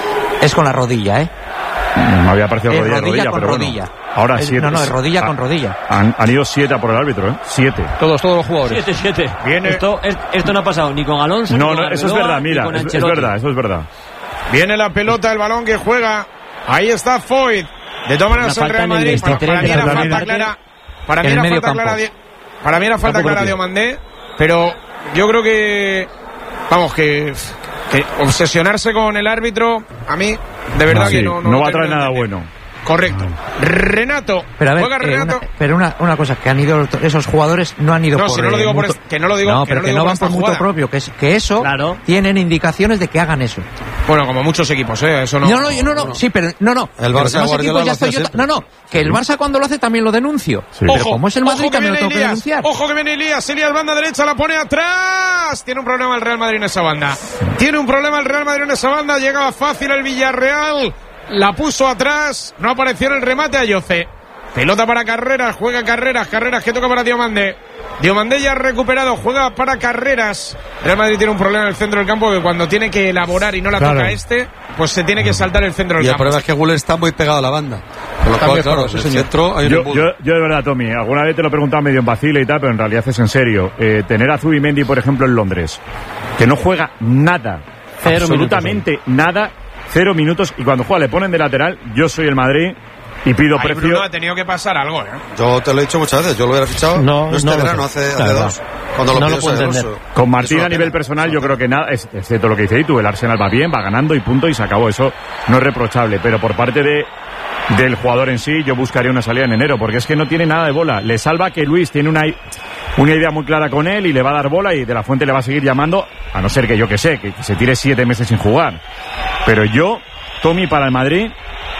es con la rodilla, ¿eh? Me había parecido es rodilla, rodilla, rodilla, con pero rodilla. Bueno, ahora es, siete. No, no, es rodilla ah, con rodilla. Han, han ido siete a por el árbitro, ¿eh? Siete. Todos, todos los jugadores. Siete, siete. Viene. Esto, es, esto no ha pasado ni con Alonso. No, ni con no, eso es Arbeloa, verdad, mira, es, es verdad, eso es verdad. Viene la pelota, el balón que juega. Ahí está Foyt. De todas maneras el Real Madrid. Para, para mí era falta clara. Para mí era falta clara. Para mí era falta clara de Diomandé. Pero yo creo que. Vamos, que. que obsesionarse con el árbitro, a mí, de verdad no, sí, que no. No, no va a traer nada bueno. Correcto. Renato. Pero a ver, juega eh, Renato. una, pero una, una cosa, que han ido esos jugadores, no han ido no, por... Si no lo digo eh, por mutuo, es, que no lo digo No, que pero no que lo no digo van por mutuo propio, que, es, que eso claro. tienen indicaciones de que hagan eso. Bueno, como muchos equipos, ¿eh? Eso no... No, no, no, no, no. sí, pero no, no. El Barça Guardiola ya estoy yo, No, no, que el Barça cuando lo hace también lo denuncio. Sí. Pero ojo, como es el Madrid ojo también lo tengo Elías, que denunciar. Ojo que viene Elías, Elías banda derecha, la pone atrás. Tiene un problema el Real Madrid en esa banda. Tiene un problema el Real Madrid en esa banda, llegaba fácil el Villarreal. La puso atrás, no apareció en el remate a Yoce. Pelota para Carreras, juega Carreras, Carreras que toca para Diomandé. Diomandé ya ha recuperado, juega para Carreras. Real Madrid tiene un problema en el centro del campo que cuando tiene que elaborar y no la claro. toca este, pues se tiene que saltar el centro del y campo. Y el problema es que Guller está muy pegado a la banda. Con lo cual, claro, en el centro hay yo, un yo, yo de verdad, Tommy, alguna vez te lo he preguntado medio en vacile y tal, pero en realidad es en serio. Eh, tener a Zubimendi, por ejemplo, en Londres, que no juega nada, cero absolutamente minutos, nada, cero minutos, y cuando juega le ponen de lateral, yo soy el Madrid y pido Ahí precio. Bruno ha tenido que pasar algo, ¿eh? Yo te lo he dicho muchas veces, yo lo hubiera fichado. No, no este no verano, hace, hace claro. dos. Cuando lo no pienso lo puedo Con Martín a nivel personal, yo creo que nada, excepto lo que dice tú, el Arsenal va bien, va ganando y punto, y se acabó. Eso no es reprochable, pero por parte de del jugador en sí, yo buscaría una salida en enero, porque es que no tiene nada de bola. Le salva que Luis tiene una, una idea muy clara con él y le va a dar bola, y De La Fuente le va a seguir llamando, a no ser que yo que sé, que, que se tire siete meses sin jugar. Pero yo, Tommy, para el Madrid,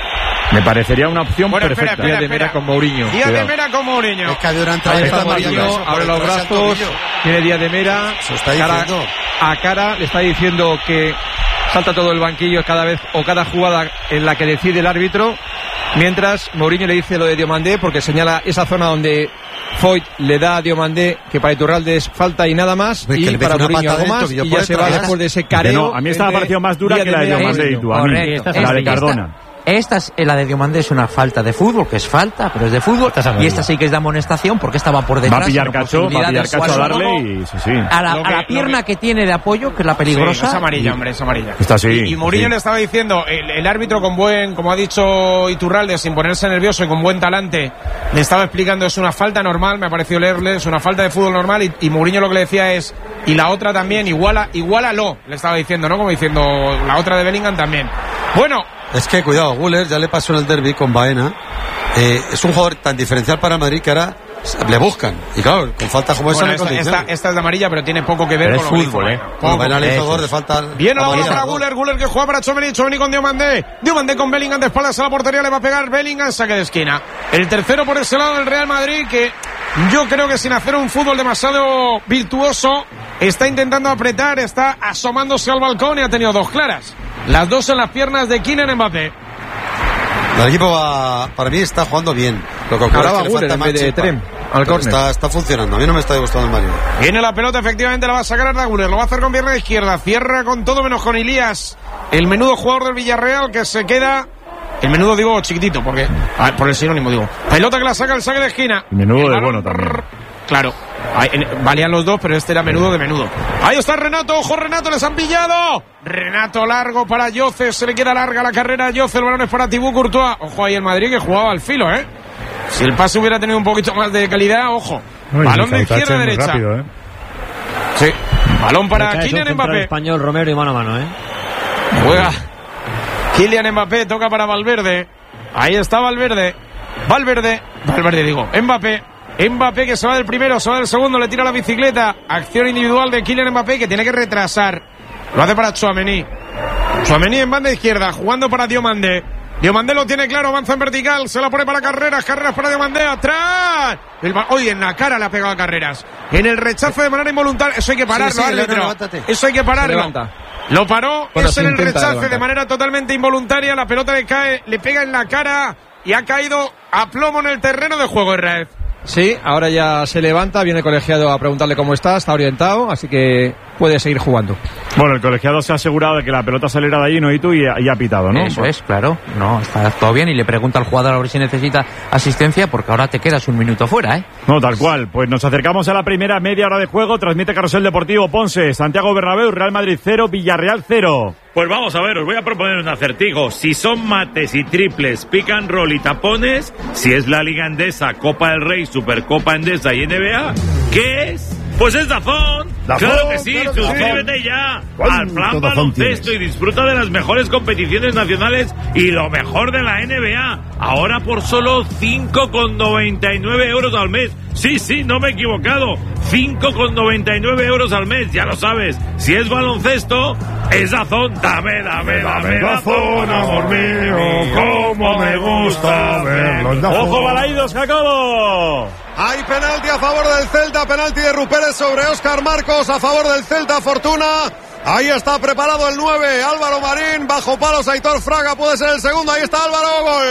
me parecería una opción bueno, perfecta. Espera, espera, Díaz de Mera con Mourinho. Díaz de Mera con Mourinho. Es que había una entrada. Ahí está Mourinho, abre los brazos, tiene Díaz de Mera, se está cara diciendo. a cara, le está diciendo que salta todo el banquillo cada vez o cada jugada en la que decide el árbitro, mientras Mourinho le dice lo de Diomandé porque señala esa zona donde Foyt le da a Diomandé que para Iturralde es falta y nada más, pues y para Mourinho algo más, y ya se va después de ese careo. No, a mí esta me ha parecido más dura que la de Diomandé y tú, a mí, la de Cardona. Esta es, la de Diomandé es una falta de fútbol, que es falta, pero es de fútbol. Y esta sí que es de amonestación porque estaba por detrás. Va a pillar Cacho, va a pillar Cacho a darle y sí, sí. A la, a la pierna que, que tiene de apoyo, que es la peligrosa. Sí, es amarilla, hombre, es amarilla. Está así. Y, y Mourinho sí. le estaba diciendo, el, el árbitro con buen, como ha dicho Iturralde, sin ponerse nervioso y con buen talante, le estaba explicando, es una falta normal, me ha parecido leerle, es una falta de fútbol normal, y, y Mourinho lo que le decía es, y la otra también, iguala, igualalo, le estaba diciendo, ¿no? Como diciendo, la otra de Bellingham también. Bueno. Es que, cuidado, Guller ya le pasó en el derbi con Baena. Eh, es un jugador tan diferencial para el Madrid que ahora le buscan. Y claro, con falta como bueno, esa... Esta, esta, esta es de amarilla, pero tiene poco que ver pero con es fútbol, lo que ¿eh? Bueno, Baena le hizo dos de falta... Viene la bola para Guller, Guller que juega para Tchouaméni, Tchouaméni con Diomandé. Diomandé con Bellingham de espaldas a la portería, le va a pegar Bellingham, saque de esquina. El tercero por ese lado del Real Madrid, que yo creo que sin hacer un fútbol demasiado virtuoso, está intentando apretar, está asomándose al balcón y ha tenido dos claras. Las dos en las piernas de Kylian Mbappé. El equipo va, para mí está jugando bien. Lo que ocurre ahora es que va le falta en vez de Maxi, Trem, al córner. Está, está funcionando. A mí no me está gustando el Madrid. Viene la pelota, efectivamente la va a sacar Arda Güler. Lo va a hacer con pierna izquierda. Cierra con todo menos con Elías. El menudo jugador del Villarreal que se queda... El menudo digo chiquitito, porque... Ah, por el sinónimo digo. Pelota que la saca el saque de esquina. Menudo el de bueno también. Claro. Ahí, en, valían los dos, pero este era menudo de menudo. Ahí está Renato, ojo Renato, les han pillado. Renato largo para Yoce, se le queda larga la carrera a Yoce, el balón es para Thibaut Courtois. Ojo ahí el Madrid que jugaba al filo, ¿eh? Si el pase hubiera tenido un poquito más de calidad, ojo. Uy, balón de izquierda a derecha. Rápido, ¿eh? Sí, balón para Kylian Mbappé. Español Romero y mano a mano, ¿eh? Juega Kylian Mbappé, toca para Valverde. Ahí está Valverde. Valverde, Valverde digo, Mbappé. Mbappé que se va del primero, se va del segundo, le tira la bicicleta. Acción individual de Kylian Mbappé que tiene que retrasar. Lo hace para Tchouaméni. Tchouaméni en banda izquierda, jugando para Diomandé. Diomandé lo tiene claro, avanza en vertical, se la pone para Carreras, Carreras para Diomandé, atrás. El ba- Oye, en la cara le ha pegado a Carreras. En el rechazo de manera involuntaria, eso hay que pararlo, sí, sí, árbitro. levántate. Eso hay que pararlo. Lo paró, Bueno, es se en el intenta rechace levantar. de manera totalmente involuntaria, la pelota le cae, le pega en la cara y ha caído a plomo en el terreno de juego, Israel. Sí, ahora ya se levanta, viene el colegiado a preguntarle cómo está, está orientado, así que puede seguir jugando. Bueno, el colegiado se ha asegurado de que la pelota saliera de allí, no y tú, y, y ha pitado, ¿no? Eso es, claro. No, está todo bien y le pregunta al jugador a ver si necesita asistencia porque ahora te quedas un minuto fuera, ¿eh? No, tal cual. Pues nos acercamos a la primera media hora de juego. Transmite Carrusel Deportivo Ponce, Santiago Bernabéu, Real Madrid cero, Villarreal cero. Pues vamos a ver, os voy a proponer un acertijo. Si son mates y triples, pick and roll y tapones, si es la Liga Endesa, Copa del Rey, Supercopa Endesa y N B A, ¿qué es? Pues es Dazón. Dazón, Claro que sí, claro que suscríbete sí. ya al ¿Cuánto plan Dazón baloncesto tienes? y disfruta de las mejores competiciones nacionales y lo mejor de la N B A. Ahora por solo cinco con noventa y nueve euros al mes. Sí, sí, no me he equivocado. cinco con noventa y nueve euros al mes, ya lo sabes. Si es baloncesto, es Dazón. Dame, dame, dame Dazón, amor mío, cómo me gusta verlo. ¡Ojo, Balaídos, Jacobo! Hay penalti a favor del Celta, penalti de Ruperes sobre Óscar Marcos, a favor del Celta, Fortuna. Ahí está preparado el nueve, Álvaro Marín, bajo palos Aitor Fraga, puede ser el segundo, ahí está Álvaro, gol.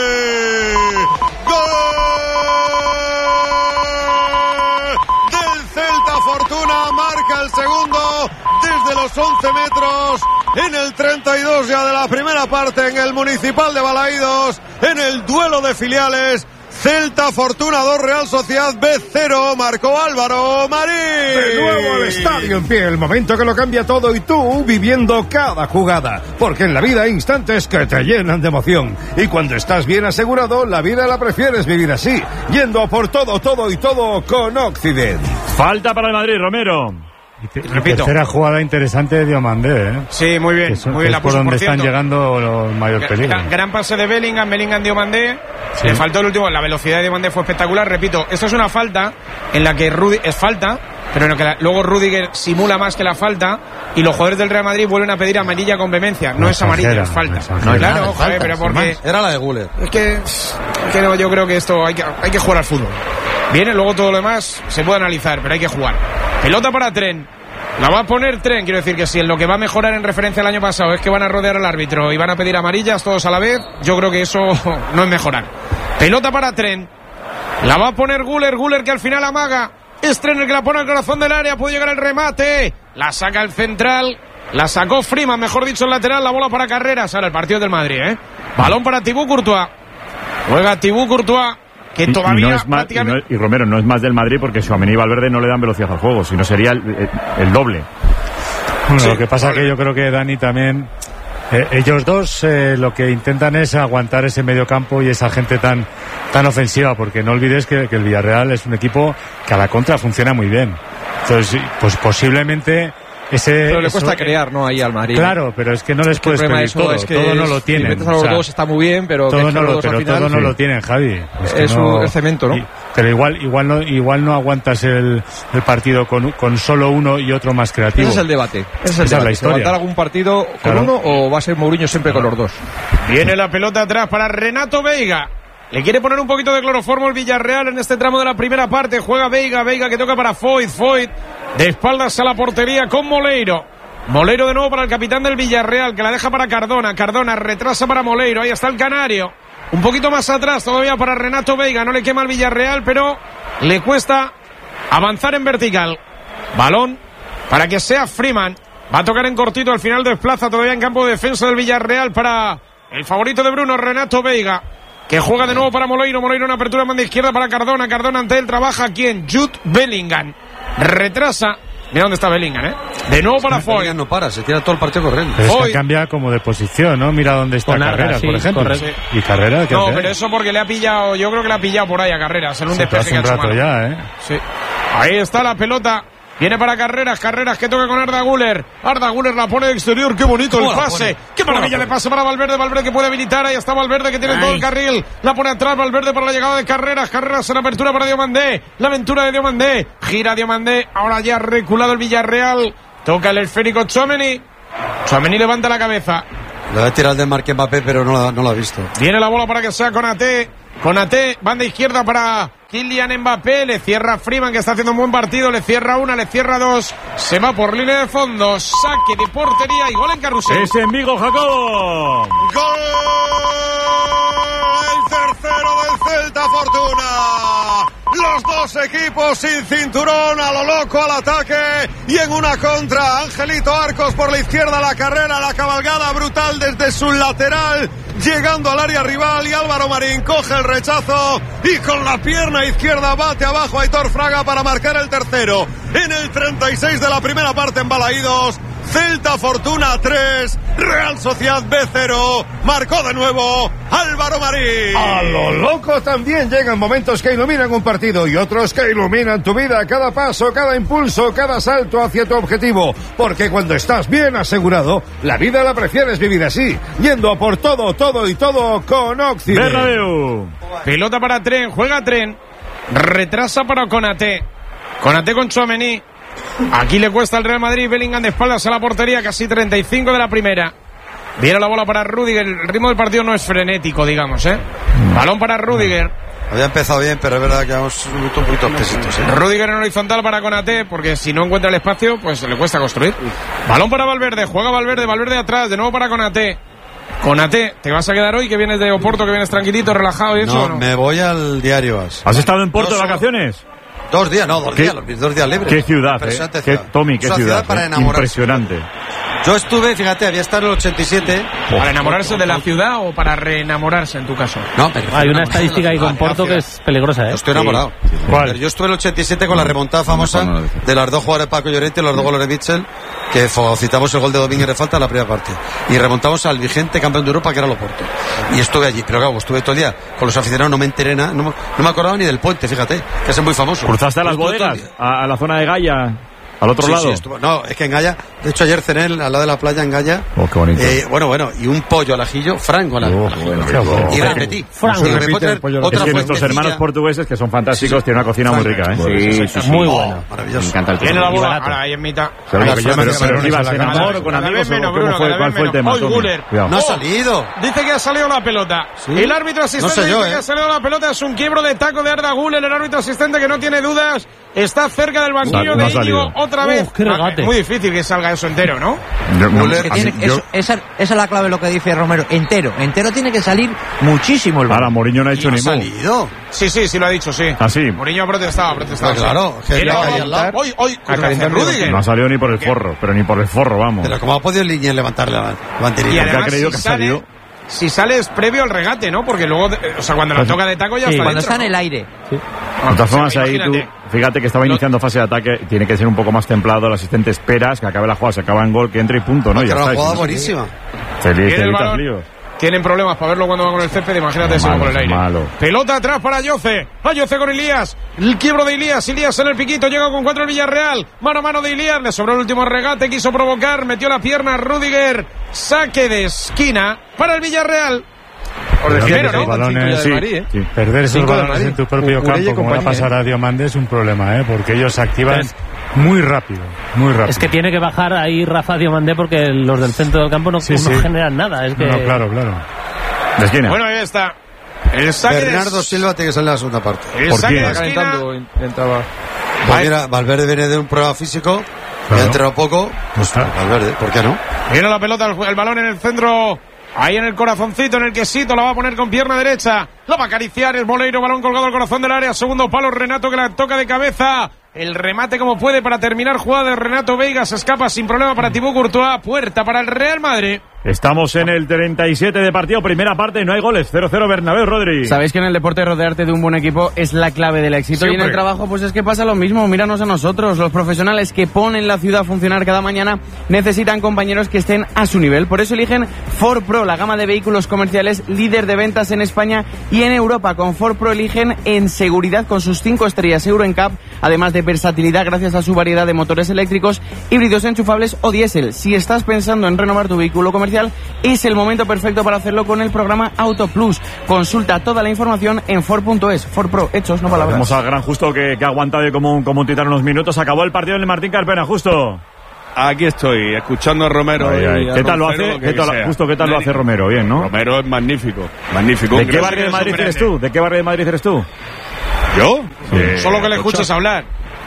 Gol del Celta, Fortuna, marca el segundo desde los once metros, en el treinta y dos ya de la primera parte, en el Municipal de Balaídos, en el duelo de filiales. Celta Fortuna dos, Real Sociedad B cero, marcó Álvaro Marín. De nuevo al estadio en pie, el momento que lo cambia todo y tú viviendo cada jugada. Porque en la vida hay instantes que te llenan de emoción. Y cuando estás bien asegurado, la vida la prefieres vivir así, yendo por todo, todo y todo con Occident. Falta para el Madrid, Romero. Y te- y Repito. tercera jugada interesante de Diomandé, ¿eh? Sí, muy bien, Que son- muy que bien es la por puso, donde por están cierto. llegando los mayor peligro. Gran, gran pase de Bellingham, Bellingham Diomandé. Sí. Le faltó el último, la velocidad de Diomandé fue espectacular. Repito, esto es una falta en la que Rudi, es falta, pero en la que la- luego Rudiger simula más que la falta y los jugadores del Real Madrid vuelven a pedir amarilla con vehemencia. No, No es amarilla, exagera, es falta. no exagera. No, claro, Nada, ojo, eh, falta, pero sin porque más. Era la de Guller. es que, es que no, yo creo que esto hay que, hay que jugar al fútbol. Viene, luego todo lo demás se puede analizar, pero hay que jugar. Pelota para Tren. La va a poner Tren, quiero decir que si en lo que va a mejorar en referencia al año pasado es que van a rodear al árbitro y van a pedir amarillas todos a la vez, yo creo que eso no es mejorar. Pelota para Tren. La va a poner Guller, Guller que al final amaga. Es Tren el que la pone al corazón del área, puede llegar el remate. La saca el central. La sacó Freeman, mejor dicho el lateral, la bola para Carreras. Ahora el partido del Madrid, ¿eh? Balón para Thibaut Courtois. Juega Thibaut Courtois, que Y- todavía y, no es más- y, prácticamente... no- y Romero, no es más del Madrid porque Tchouaméni y Valverde no le dan velocidad al juego, sino sería el, el- el doble. Bueno, Sí, lo que pasa es que yo creo que Dani también, eh, ellos dos eh, lo que intentan es aguantar ese medio campo y esa gente tan tan ofensiva, porque no olvides que, que el Villarreal es un equipo que a la contra funciona muy bien. Entonces, pues posiblemente ese... Pero le eso- cuesta crear, ¿no? Ahí al Madrid. Claro, pero es que no les Es que el puedes problema de pedir eso todo, es que todo no es- lo si tienen. metes a los o sea, dos está muy bien, pero que todo es que no los lo, dos al pero final, todo no sí. lo tienen, Javi. que Es un- es cemento, ¿no? y- pero igual, igual no, igual no aguantas el, el partido con, con solo uno y otro más creativo. Ese es el debate. Ese es el Esa es debate. la historia. ¿Levantar algún partido con Claro. uno o va a ser Mourinho siempre con los dos? Viene la pelota atrás para Renato Veiga. Le quiere poner un poquito de cloroformo el Villarreal en este tramo de la primera parte. Juega Veiga, Veiga que toca para Foyt, Foyt de espaldas a la portería con Moleiro. Moleiro de nuevo para el capitán del Villarreal, que la deja para Cardona. Cardona retrasa para Moleiro, ahí está el canario. Un poquito más atrás todavía para Renato Veiga, no le quema el Villarreal, pero le cuesta avanzar en vertical. Balón para que sea Freeman. Va a tocar en cortito, al final desplaza todavía en campo de defensa del Villarreal para el favorito de Bruno, Renato Veiga, que juega de nuevo para Moleiro. Moleiro en apertura en banda izquierda para Cardona. Cardona ante él trabaja ¿quién? Jude Bellingham. retrasa. Mira dónde está Bellingham, ¿eh? De nuevo para Foy. No para, se tira todo el partido corriendo. Pero es que cambia como de posición, ¿no? Mira dónde está Con Carreras, Arda, sí, por ejemplo. correcto. Sí. Y Carreras, ¿qué No, hace? pero eso porque le ha pillado, yo creo que le ha pillado por ahí a Carreras en un Se despeje hace que ha un hecho rato mal. ya, ¿eh? Sí. Ahí está la pelota. Viene para Carreras, Carreras que toca con Arda Güler. Arda Güler la pone de exterior, qué bonito el pase. Qué maravilla de pase para Valverde, Valverde que puede habilitar. Ahí está Valverde que tiene Ay. todo el carril. La pone atrás Valverde para la llegada de Carreras. Carreras en apertura para Diomandé. La aventura de Diomandé. Gira Diomandé. Ahora ya ha reculado el Villarreal. Toca el esférico Tchouaméni. Tchouaméni levanta la cabeza. Le va a tirar de Marque Mbappé, pero no la, no la ha visto. Viene la bola para que sea Konaté. Konaté, banda izquierda para Kylian Mbappé. Le cierra Freeman, que está haciendo un buen partido. Le cierra una, le cierra dos. Se va por línea de fondo. Saque de portería y gol en Carrusel. Es en Vigo, Jacobo. ¡Gol! El tercero del Celta, Fortuna. Los dos equipos sin cinturón, a lo loco al ataque y en una contra. Angelito Arcos por la izquierda, la carrera, la cabalgada brutal desde su lateral, llegando al área rival, y Álvaro Marín coge el rechazo y con la pierna izquierda bate abajo a Aitor Fraga para marcar el tercero. En el treinta y seis de la primera parte en Balaídos, Celta Fortuna tres, Real Sociedad B cero. Marcó de nuevo Álvaro Marín. A lo loco también llegan momentos que iluminan un partido y otros que iluminan tu vida, cada paso, cada impulso, cada salto hacia tu objetivo. Porque cuando estás bien asegurado, la vida la prefieres vivir así, yendo a por todo, todo y todo con Occident. Bernabéu. Pelota para Tren, juega Tren. Retrasa para Konaté. Konaté con Tchouaméni. Aquí le cuesta al Real Madrid. Bellingham de espaldas a la portería, casi treinta y cinco de la primera. Viene la bola para Rüdiger. El ritmo del partido no es frenético, digamos, ¿eh? Balón para Rüdiger. Había empezado bien, pero es verdad que vamos un poquito, un poquito pesitos, ¿eh? Rüdiger en horizontal para Konaté, porque si no encuentra el espacio, pues le cuesta construir. Balón para Valverde, juega Valverde, Valverde atrás, de nuevo para Konaté. Konaté, ¿te vas a quedar hoy que vienes de Oporto, que vienes tranquilito, relajado y eso? No, ¿o no? me voy al diario. As. ¿Has estado en Porto no, de vacaciones? Dos días, no, dos ¿Qué? días, los dos días libres. Qué ciudad, eh. Impresionante Qué, ciudad. Tommy, qué Es una ciudad. ciudad para eh. enamorarse. Impresionante. Yo estuve, fíjate, había estado en el ochenta y siete. ¿Para enamorarse de la ciudad o para reenamorarse en tu caso? No, pero Hay una estadística ahí con Porto que es peligrosa, ¿eh? Yo estoy enamorado. Sí. ¿Cuál? Pero yo estuve en el ochenta y siete con la remontada famosa de las dos jugadores de Paco Llorente y los dos goles de Mitchell, que citamos el gol de Domínguez de falta en la primera parte. Y remontamos al vigente campeón de Europa, que era el Oporto. Y estuve allí. Pero claro, estuve todo el día con los aficionados, no me enteré nada, no, no me acordaba ni del puente, fíjate, que es muy famoso. ¿Cruzaste a las Estuve todo el bodegas? día. A, a la zona de Gaia. ¿Al otro Sí, lado? sí, estuvo- no, es que en Gaya, de hecho ayer cené al lado de la playa en Gaya. Oh, qué bonito. Eh, bueno, bueno, y un pollo al ajillo, franco al Oh, ajillo. bueno, qué bueno. Y repetí. Franco. Y me Repite puedo traer el pollo al otra Es que ajillo. nuestros fuentecilla. hermanos portugueses, que son fantásticos, Sí, sí. tienen una cocina muy rica, ¿eh? Sí, sí, sí. Muy Oh, buena. maravilloso. Me encanta el Tiene la queso. bola, barato. ahora ahí en mitad. Pero, Ay, pero, Fran, pero, Fran, pero Fran, ibas Fran, en Fran, amor Fran, con Cada amigos, vez menos, o cómo Bruno, fue, cada cuál vez fue el tema, menos. Hoy Tommy? Güler. Cuidado. No ha Oh, salido. Dice que ha salido la pelota. El árbitro asistente No sé yo, dice ¿eh? que ha salido la pelota. Es un quiebro de taco de Arda Güler. El árbitro asistente, que no tiene dudas, está cerca del banquillo No, no ha de Íñigo salido. otra vez. Uf, qué regate. Ah, muy difícil que salga eso entero, ¿no? Yo- no, Güler, Que a mí- tiene- yo- eso- esa, esa es la clave de lo que dice Romero. Entero, entero tiene que salir muchísimo el balón. Ahora, Mourinho no ha Y hecho no ha ni mu. salido. Sí, sí, sí lo ha dicho, sí. ¿Ah, sí? Mourinho ha protestado, ha protestado. Pero claro, sí. que Viene ya la hay bola. al lado. Hoy, hoy, contra calentando Rüdiger. No ha salido ni por el forro, pero ni por el forro, vamos. Pero ¿cómo ha podido Liñez levantar la Y banderilla? además, ha creído si que ha sale, salido. si sale es previo al regate, ¿no? Porque luego, eh, o sea, cuando la toca de taco ya Sí, está Cuando dentro, está en ¿no? el aire. De todas formas, ahí tú, Imagínate. fíjate que estaba iniciando fase de ataque, tiene que ser un poco más templado, el asistente esperas que acabe la jugada, se acaba en gol, que entre y punto, ¿no? Que Ya era una está. jugada y- buenísima. Te, li- te Tiene el evitas balón. líos. Tienen problemas para verlo cuando va con el césped, imagínate Malo, si va por el aire. malo. Pelota atrás para Yoce. A Yoce con Ilías. El quiebro de Ilías. Ilías en el piquito. Llega con cuatro el Villarreal. Mano a mano de Ilías. Le sobró el último regate. Quiso provocar. Metió la pierna Rüdiger. Saque de esquina para el Villarreal. Por Pero primero, esos ¿no? balones, Cinco sí, de Madrid, ¿eh? sí. Perder esos Cinco de balones Madrid. en tu propio Urella y campo, como le compañía, pasar a Diomande, es un problema, ¿eh? Porque ellos se activan Es- muy rápido, muy rápido. Es que tiene que bajar ahí Rafa Diomandé porque los del centro del campo no, Sí, no sí. generan nada. Es que No, claro, claro. De esquina. Bueno, ahí está. El saque Bernardo de, Silva tiene que salir en la segunda parte. el ¿Por saque quién? de Está esquina. calentando, intentaba. Pues mira, Valverde viene de un prueba físico, Claro. ha entrenado poco, pues Está. Valverde, ¿por qué no? Viene la pelota, el, el balón en el centro. Ahí en el corazoncito, en el quesito, la va a poner con pierna derecha. La va a acariciar el Moleiro, balón colgado al corazón del área. Segundo palo, Renato que la toca de cabeza. El remate como puede para terminar jugada de Renato Veiga. Se escapa sin problema para Thibaut Courtois. Puerta para el Real Madrid. Estamos en el treinta y siete de partido, primera parte, no hay goles, cero cero Bernabéu, Rodri. Sabéis que en el deporte rodearte de un buen equipo es la clave del éxito. Siempre. Y en el trabajo pues es que pasa lo mismo, míranos a nosotros, los profesionales que ponen la ciudad a funcionar cada mañana necesitan compañeros que estén a su nivel. Por eso eligen Ford Pro, la gama de vehículos comerciales líder de ventas en España y en Europa. Con Ford Pro eligen en seguridad con sus cinco estrellas Euro N C A P, además de versatilidad gracias a su variedad de motores eléctricos, híbridos enchufables o diésel. Si estás pensando en renovar tu vehículo comercial, es el momento perfecto para hacerlo con el programa Auto Plus. Consulta toda la información en Ford punto es. Ford Pro, hechos, no palabras. Vamos al gran Justo que, que ha aguantado como un, como un titán unos minutos. Acabó el partido en el Martín Carpena, Justo. Aquí estoy, escuchando a Romero. Ay, ay. Y a ¿Qué tal lo Roncero, hace? ¿Qué tal, sea. Justo, ¿qué tal lo hace Romero? Bien, ¿no? Romero es magnífico, magnífico. ¿De qué barrio de Madrid eres tú? ¿De qué barrio de Madrid eres tú? ¿Yo? Sí. Solo que le escuches hablar.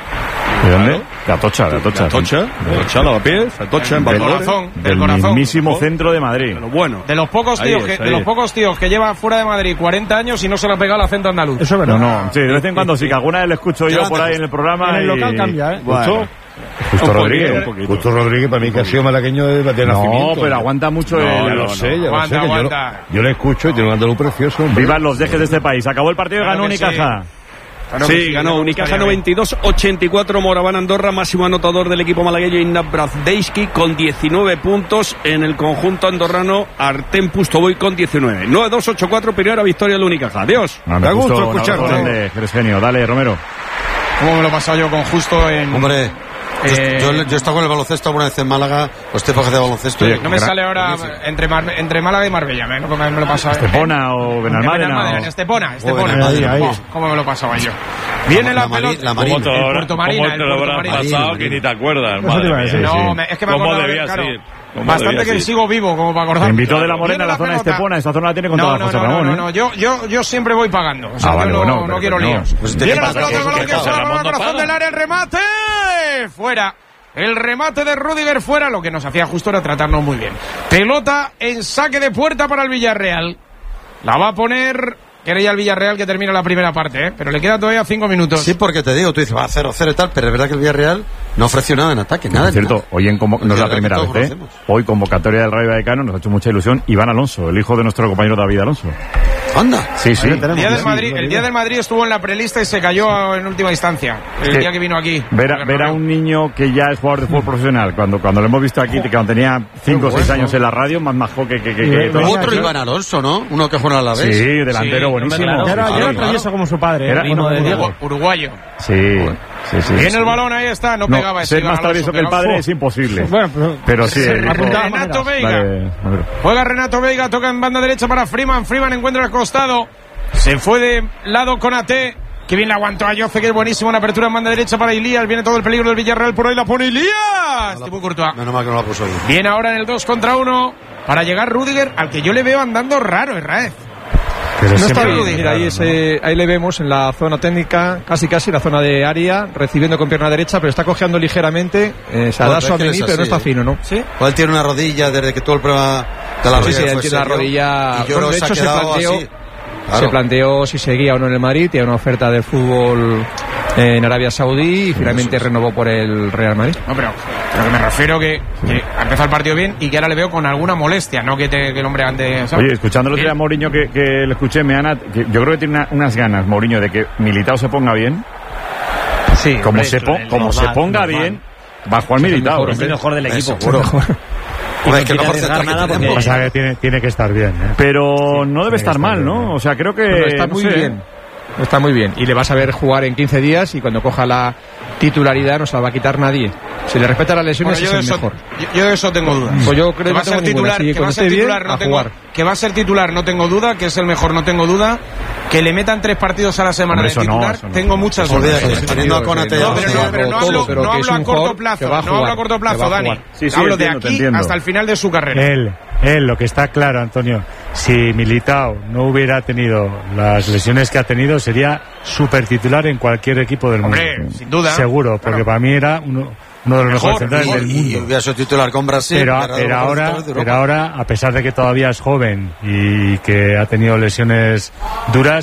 ¿De dónde? De Atocha, de Atocha. De Atocha, de Atocha, Lavapiés, Atocha, en Valladolid. Del corazón. mismísimo centro de Madrid. De lo bueno. De los pocos tíos que, de los pocos tíos que llevan fuera de Madrid cuarenta años y no se le ha pegado el acento andaluz. Eso es verdad. No, no. Sí, de vez en cuando sí, que alguna vez le escucho yo por ahí en el programa. En el y... local cambia, ¿eh? Justo. Justo Rodríguez. Justo Rodríguez, para mí que ha sido malagueño de, de no, nacimiento. No, pero aguanta mucho. No, el... ya lo sé, ya aguanta, lo sé. aguanta. Yo, lo, yo lo escucho y tiene un andaluz precioso. Hombre. Vivan los dejes de este país. Acabó el partido y ganó Unicaja. Claro sí, sí, ganó Unicaja noventa y dos ochenta y cuatro, Moraván Andorra, máximo anotador del equipo malagueño Ignat Brazdeski con diecinueve puntos. En el conjunto andorrano, Artem Pustovoy con diecinueve. nueve dos ocho cuatro, primera victoria del Unicaja. Adiós. No, me, me gusta escucharte. Eres genio. Dale, Romero. ¿Cómo me lo he pasado yo con Justo en...? Hombre... Eh, yo, yo, yo he estado con el baloncesto alguna vez en Málaga, o Estefan de baloncesto. No me sale ahora entre, Mar, entre Málaga y Marbella, me, me, me lo pasaba. Estepona o Benalmádena. En Estepona, Estepona. Oh, ¿Cómo me lo pasaba yo? Viene la, la pelota. La Marina. ¿Cómo te, Puerto Marina, ¿cómo te lo habrás pasado que ni te acuerdas? Madre mía. No, me, es que me acuerdo. ¿Cómo debía ser? Bastante que sigo vivo como para acordarme. Te invitó de la Morena a la, la zona de Estepona, esa zona la tiene controlada no, no, José no, Ramón. No, no, no, yo, yo, yo siempre voy pagando. O sea, ah, vale, yo no, bueno, no quiero líos. Pues viene la pelota con el corazón del área, el remate. Fuera. El remate de Rudiger fuera, lo que nos hacía Justo era tratarnos muy bien. Pelota en saque de puerta para el Villarreal. La va a poner... Quería el Villarreal que termina la primera parte, ¿eh? Pero le queda todavía cinco minutos. Sí, porque te digo, tú dices, va cero cero y tal, pero es verdad que el Villarreal no ofreció nada en ataque, nada. Es cierto, nada. hoy en convo- no es la primera vez, ¿eh? Hoy convocatoria del Rayo Vallecano, nos ha hecho mucha ilusión. Iván Alonso, el hijo de nuestro compañero David Alonso. Anda. Sí, sí. El día del Madrid, el día del Madrid estuvo en la prelista y se cayó en última instancia. El que día que vino aquí. Ver a, ver a un niño que ya es jugador de fútbol profesional, cuando, cuando lo hemos visto aquí, que cuando tenía cinco o seis años en la radio, más majo que... que, que, que todo. Otro Iván Alonso, ¿no? Uno que juega a la vez. Sí, delantero sí, buenísimo. Era, sí, era travieso como su padre. Era uno de Diego, uruguayo. Sí, sí, sí. Viene sí. el balón, ahí está, no, no pegaba ese. Ser más travieso que el padre es imposible. Bueno, pero, pero sí. El hijo... Renato Veiga. Vale, juega Renato Veiga, toca en banda derecha para Freeman. Freeman encuentra el costado. Se fue de lado con A T. Que bien la aguantó a Yoce, que es buenísimo. Una apertura en banda derecha para Ilías. Viene todo el peligro del Villarreal por ahí. La pone Ilías. No, Tipo Courtois. Menos mal que no la puso ahí. Viene ahora en el dos contra uno para llegar Rudiger, al que yo le veo andando raro, Herráez. No está bien, ahí, ese, ahí le vemos en la zona técnica, casi casi la zona de área, recibiendo con pierna derecha, pero está cojeando ligeramente. Eh, se da su Amení, pero no está fino, ¿no? ¿Sí? O él tiene una rodilla desde que tuvo el prueba de la rodilla. Sí, sí, él tiene la rodilla. Y yo bueno, de hecho, hecho, se, se planteó. Así. Claro. Se planteó si seguía o no en el Madrid, tiene una oferta de fútbol en Arabia Saudí y finalmente renovó por el Real Madrid. No, pero, pero que me refiero que, que ha empezado el partido bien y que ahora le veo con alguna molestia, no que, te, que el hombre ande... ¿sabes? Oye, escuchándolo a Mourinho que, que le escuché, me han, que yo creo que tiene una, unas ganas, Mourinho, de que Militao se ponga bien. Sí, como hombre, se, po, el, como el se normal, ponga normal. bien, va a jugar Militao. Es el mejor del equipo. Y no quiere arriesgar nada porque... O sea, que tiene, tiene que estar bien. ¿eh? Pero sí, no debe estar mal, ¿no? Bien. O sea, creo que... Pero está no muy sé. bien. Está muy bien. Y le vas a ver jugar en quince días y cuando coja la titularidad no se la va a quitar nadie. Si le respeta las lesiones bueno, es el eso, mejor. Yo, yo de eso tengo dudas. Pues yo creo que va a que ser titular, sí, que va a ser titular, bien, no tengo, jugar. que va a ser titular, no tengo duda, que es el mejor, no tengo duda. Que le metan tres partidos a la semana Hombre, de titular, no, no, tengo muchas dudas. Teniendo a Konate no, pero no, pero no hablo, no hablo a corto plazo, no hablo a corto plazo, Dani. Sí, sí, hablo entiendo, de aquí hasta el final de su carrera. Él, él, lo que está claro, Antonio, si Militao no hubiera tenido las lesiones que ha tenido, sería súper titular en cualquier equipo del mundo. Hombre, sin duda. Seguro, porque claro. Para mí era uno, uno de los mejores centrales del mundo. Y hubiera sido titular con Brasil. Pero, pero, ahora, pero ahora, a pesar de que todavía es joven y que ha tenido lesiones duras,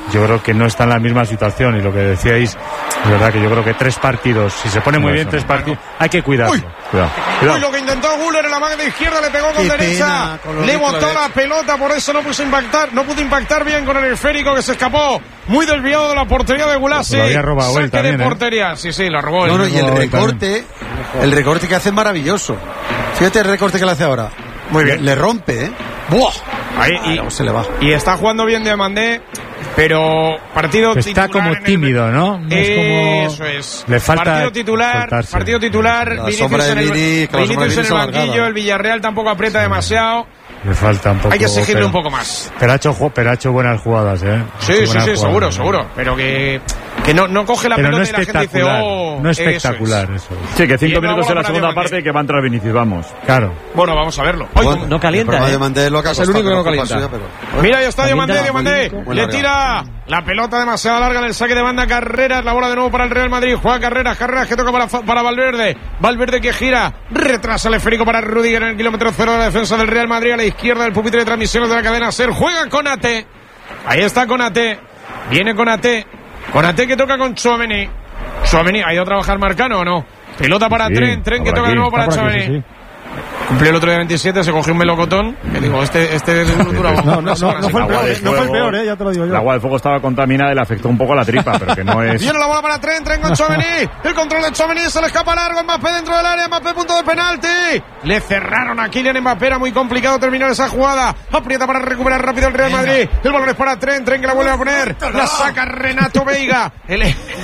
yo creo que no está en la misma situación. Y lo que decíais, es verdad que yo creo que tres partidos, si se pone muy no, bien tres partidos, hay que cuidarlo. Uy. Cuidado. Cuidado. Uy, lo que intentó Guller en la mano de izquierda, le pegó con Qué derecha, pena, le botó la pelota, por eso no pudo impactar, no pudo impactar bien con el esférico, que se escapó muy desviado de la portería de Gulasi. Lo había robado Saque él también, de ¿eh? portería, sí, sí, lo robó él. No, no, y el No, recorte, el recorte que hace es maravilloso. Fíjate el recorte que le hace ahora. Muy bien. Le, le rompe, ¿eh? ¡Buah! Ahí, y, Claro, se le va. y está jugando bien Diomandé, pero partido Está titular como en el- tímido, ¿no? No es como- Eso es. Le falta partido titular, soltarse. partido titular, La Vinicius sombra de en el, Vini, con la sombra de Vinicius Vini en el es alargada. banquillo, el Villarreal tampoco aprieta demasiado. Le falta un poco. Hay que exigirle pero- un poco más. Pero ha hecho, ju- pero ha hecho buenas jugadas, ¿eh? Ha Sí, hecho sí, buenas sí, jugadas. seguro, seguro. Pero que, que no, no coge la Pero pelota no y la gente dice, espectacular. oh, No eso espectacular, es. eso. Sí, que Y cinco una minutos bola en la para segunda Diomandé. parte que va a entrar Vinicius, vamos. Claro. Bueno, vamos a verlo. Hoy, Bueno, no calienta, el problema ¿eh? de Mandé es lo que ha Es el costado, único que no es culpa calienta. suya, pero- Mira, ya está Diomandé, Calienta. Diomandé. Muy Le larga. tira la pelota demasiado larga en el saque de banda. Carreras, la bola de nuevo para el Real Madrid. Juega Carreras, Carreras que toca para, para Valverde. Valverde que gira, retrasa el esférico para Rudiger en el kilómetro cero de la defensa del Real Madrid. A la izquierda del pupitre de transmisiones de la cadena SER. Juega Konaté. Ahí está Konaté. Viene Konaté. Konaté que toca con Tchouaméni. Tchouaméni, ¿ha ido a trabajar Marcano o no? Pelota para Sí, Tren, Tren que está por toca de aquí, nuevo para está por aquí, Tchouaméni. sí, sí. Cumplió el otro día veintisiete, se cogió un melocotón. Que digo, este, este es duro. No, no, no, no fue el Agua peor, de eh, no fue el fuego. peor, eh, ya te lo digo yo. El agua del fuego estaba contaminada y le afectó un poco a la tripa, pero que no es. Viene la bola para Tren, Tren con Tchouaméni. El control de Tchouaméni, se le escapa largo. Mbappé dentro del área, Mbappé punto de penalti. Le cerraron a Kylian Mbappé, era muy complicado terminar esa jugada. Aprieta para recuperar rápido el Real Madrid. El balón es para Tren, Tren que la vuelve a poner. La saca Renato Veiga. El...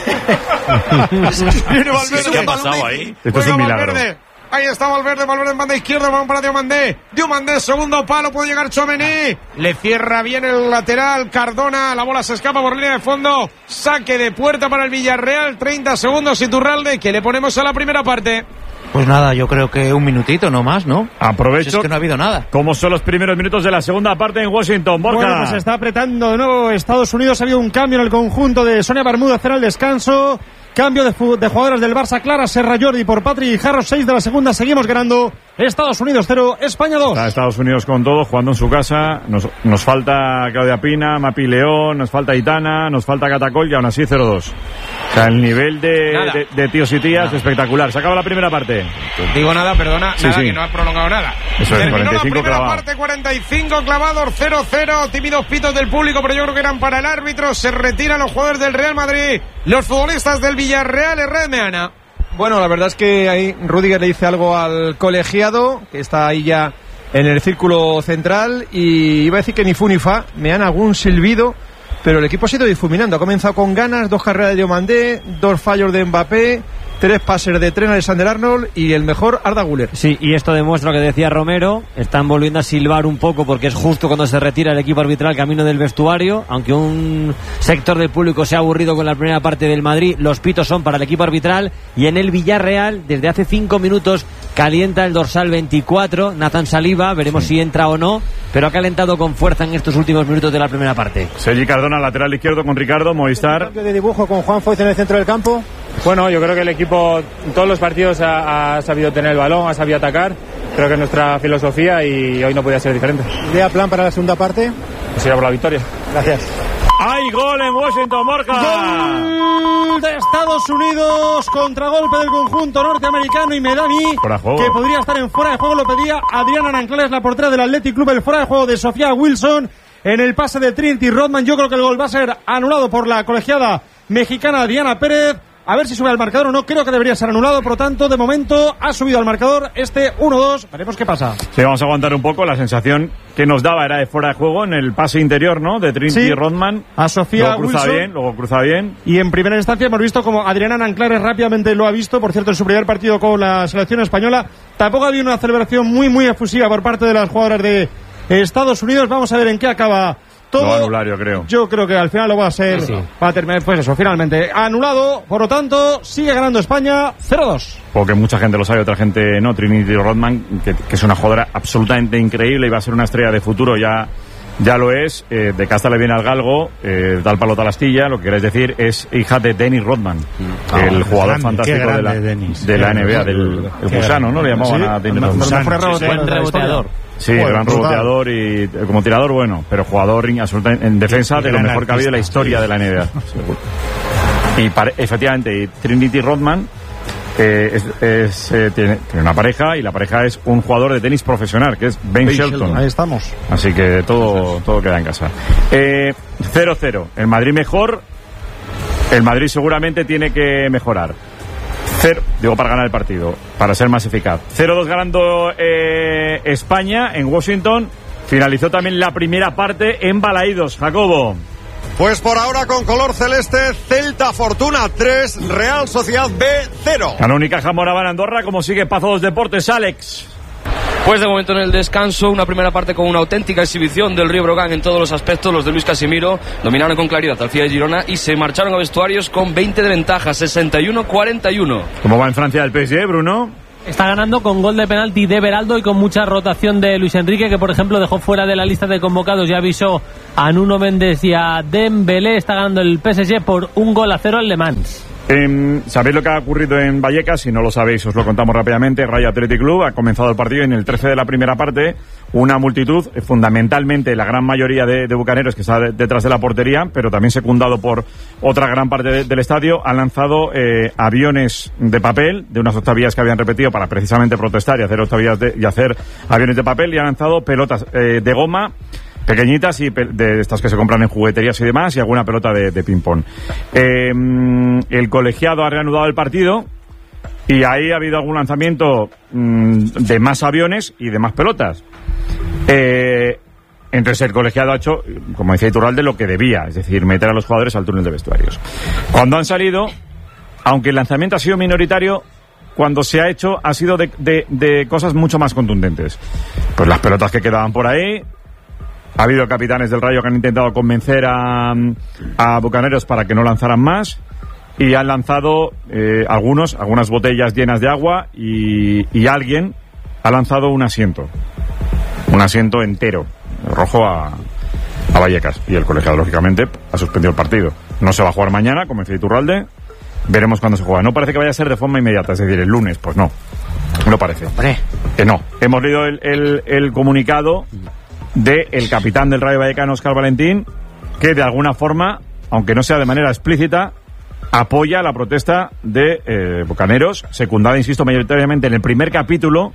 Viene Valverde. ¿Qué ha pasado ahí? Esto es un Juega milagro. Valverde. Ahí está Valverde, Valverde en banda izquierda, vamos para Diomandé. Diomandé, segundo palo, puede llegar Tchouaméni. Le cierra bien el lateral, Cardona, la bola se escapa por línea de fondo. Saque de puerta para el Villarreal, treinta segundos Iturralde, que le ponemos a la primera parte. Pues nada, yo creo que un minutito, no más, ¿no? Aprovecho. Si es que no ha habido nada. ¿Cómo son los primeros minutos de la segunda parte en Washington? Borja. Bueno, pues se está apretando de nuevo Estados Unidos. Ha habido un cambio en el conjunto de Sonia Bermúdez en el descanso. Cambio de, fu- de jugadores del Barça, Clara Serra Jordi por Patrick Jarro, seis de la segunda. Seguimos ganando. Estados Unidos cero, España dos. Está Estados Unidos con todo, jugando en su casa. Nos, nos falta Claudia Pina, Mapi León, nos falta Itana, nos falta Catacol y aún así cero dos. O sea, el nivel de, Nada. de, de tíos y tías espectacular. Se acaba la primera parte. Digo nada, perdona, Sí, nada, sí. que no has prolongado nada. Eso es, Terminó cuarenta y cinco la primera clavado. parte, cuarenta y cinco clavados, cero cero, tímidos pitos del público, pero yo creo que eran para el árbitro. Se retiran los jugadores del Real Madrid, los futbolistas del Villarreal, Herrera Meana. Bueno, la verdad es que ahí Rudiger le dice algo al colegiado, que está ahí ya en el círculo central, y iba a decir que ni fu ni fa, me han algún silbido, pero el equipo ha ido difuminando. Ha comenzado con ganas, dos carreras de Diomandé, dos fallos de Mbappé, tres pases de Tren, Alexander Arnold y el mejor Arda Güler. Sí, y esto demuestra lo que decía Romero. Están volviendo a silbar un poco porque es justo cuando se retira el equipo arbitral camino del vestuario. Aunque un sector del público se ha aburrido con la primera parte del Madrid, los pitos son para el equipo arbitral. Y en el Villarreal, desde hace cinco minutos, calienta el dorsal veinticuatro, Nathan Saliba. Veremos si entra o no, pero ha calentado con fuerza en estos últimos minutos de la primera parte. Sergi Cardona, lateral izquierdo con Ricardo, Movistar. Cambio de dibujo con Juan Foyt en el centro del campo. Bueno, yo creo que el equipo en todos los partidos ha, ha sabido tener el balón, ha sabido atacar. Creo que es nuestra filosofía y hoy no podía ser diferente. ¿Idea plan para la segunda parte? Pues ir a por la victoria. Gracias. ¡Hay gol en Washington, Borja! Gol de Estados Unidos, contragolpe del conjunto norteamericano y Medani, Fuera de juego. que podría estar en fuera de juego, lo pedía Adriana Nanclares, la portera del Athletic Club, el fuera de juego de Sofía Wilson en el pase de Trinity Rodman. Yo creo que el gol va a ser anulado por la colegiada mexicana Diana Pérez. A ver si sube al marcador o no, creo que debería ser anulado, por lo tanto, de momento ha subido al marcador este uno dos, veremos qué pasa. Sí, vamos a aguantar un poco. La sensación que nos daba era de fuera de juego en el pase interior, ¿no? De Trinity Sí. Rodman. A Sofía Luego cruza Wilson. bien, luego cruza bien. Y en primera instancia hemos visto como Adriana Nanclares rápidamente lo ha visto, por cierto, en su primer partido con la selección española. Tampoco ha habido una celebración muy, muy efusiva por parte de las jugadoras de Estados Unidos. Vamos a ver en qué acaba todo. Lo va a anular, yo creo. Yo creo que al final lo va a ser. Sí, sí. Va a terminar, pues eso, finalmente anulado. Por lo tanto, sigue ganando España cero dos. Porque mucha gente lo sabe, otra gente no. Trinity Rodman, que, que es una jugadora absolutamente increíble y va a ser una estrella de futuro, ya, ya lo es. Eh, de casta le viene al galgo, eh, da el palo a la astilla. Lo que queréis decir es hija de Dennis Rodman, Ah, el jugador grande, fantástico qué de la, grande, Dennis. de la Qué N B A, grande, del el qué gusano, ¿no? Le llamaban Sí, a Dennis no, Rodman. no, no fue Sí, rebote- sí. Buen de la reboteador. historia. Sí, bueno, gran reboteador y como tirador bueno, pero jugador absolutamente en defensa de lo mejor que ha habido en la historia de la N B A. Y pare, efectivamente, y Trinity Rodman eh, es, es, eh, tiene, tiene una pareja y la pareja es un jugador de tenis profesional, que es Ben, ben Shelton. Shelton. Ahí estamos. Así que todo, todo queda en casa. Eh, cero cero. El Madrid mejor. El Madrid seguramente tiene que mejorar. Cero, digo, para ganar el partido, para ser más eficaz. cero dos ganando eh, España en Washington. Finalizó también la primera parte en Balaídos, Jacobo. Pues por ahora con color celeste, Celta Fortuna tres, Real Sociedad B cero. Ganó Unicaja Moraván Andorra. ¿Cómo sigue Pazo dos Deportes, Alex? Pues de momento en el descanso, una primera parte con una auténtica exhibición del Río Brogan en todos los aspectos. Los de Luis Casimiro dominaron con claridad al Fiat Girona y se marcharon a vestuarios con veinte de ventaja, sesenta y uno cuarenta y uno. ¿Cómo va en Francia el P S G, Bruno? Está ganando con gol de penalti de Beraldo y con mucha rotación de Luis Enrique, que por ejemplo dejó fuera de la lista de convocados. Ya avisó a Nuno Méndez y a Dembélé. Está ganando el P S G por un gol a cero al Le Mans. Eh, ¿Sabéis lo que ha ocurrido en Vallecas? Si no lo sabéis, os lo contamos rápidamente. Rayo Athletic Club ha comenzado el partido y en el trece de la primera parte una multitud, fundamentalmente la gran mayoría de, de bucaneros que está de, detrás de la portería, pero también secundado por otra gran parte de, del estadio, han lanzado eh, aviones de papel de unas octavillas que habían repetido para precisamente protestar y hacer octavillas de, y hacer aviones de papel, y han lanzado pelotas eh, de goma pequeñitas y de estas que se compran en jugueterías y demás, y alguna pelota de, de ping-pong. Eh, el colegiado ha reanudado el partido y ahí ha habido algún lanzamiento mmm, de más aviones y de más pelotas. Eh, entonces el colegiado ha hecho, como decía Iturralde, lo que debía, es decir, meter a los jugadores al túnel de vestuarios. Cuando han salido, aunque el lanzamiento ha sido minoritario, cuando se ha hecho ha sido de, de, de cosas mucho más contundentes. Pues las pelotas que quedaban por ahí. Ha habido capitanes del Rayo que han intentado convencer a, a bucaneros para que no lanzaran más, y han lanzado eh, algunos, algunas botellas llenas de agua, y, y alguien ha lanzado un asiento, un asiento entero, rojo a, a Vallecas, y el colegiado lógicamente ha suspendido el partido. No se va a jugar mañana, como decía Iturralde, veremos cuándo se juega. No parece que vaya a ser de forma inmediata, es decir, el lunes, pues no, no parece. Hombre. Que no. Hemos leído el, el, el comunicado de el capitán del Rayo Vallecano, Óscar Valentín, que de alguna forma, aunque no sea de manera explícita, apoya la protesta de eh, bucaneros, secundada, insisto, mayoritariamente en el primer capítulo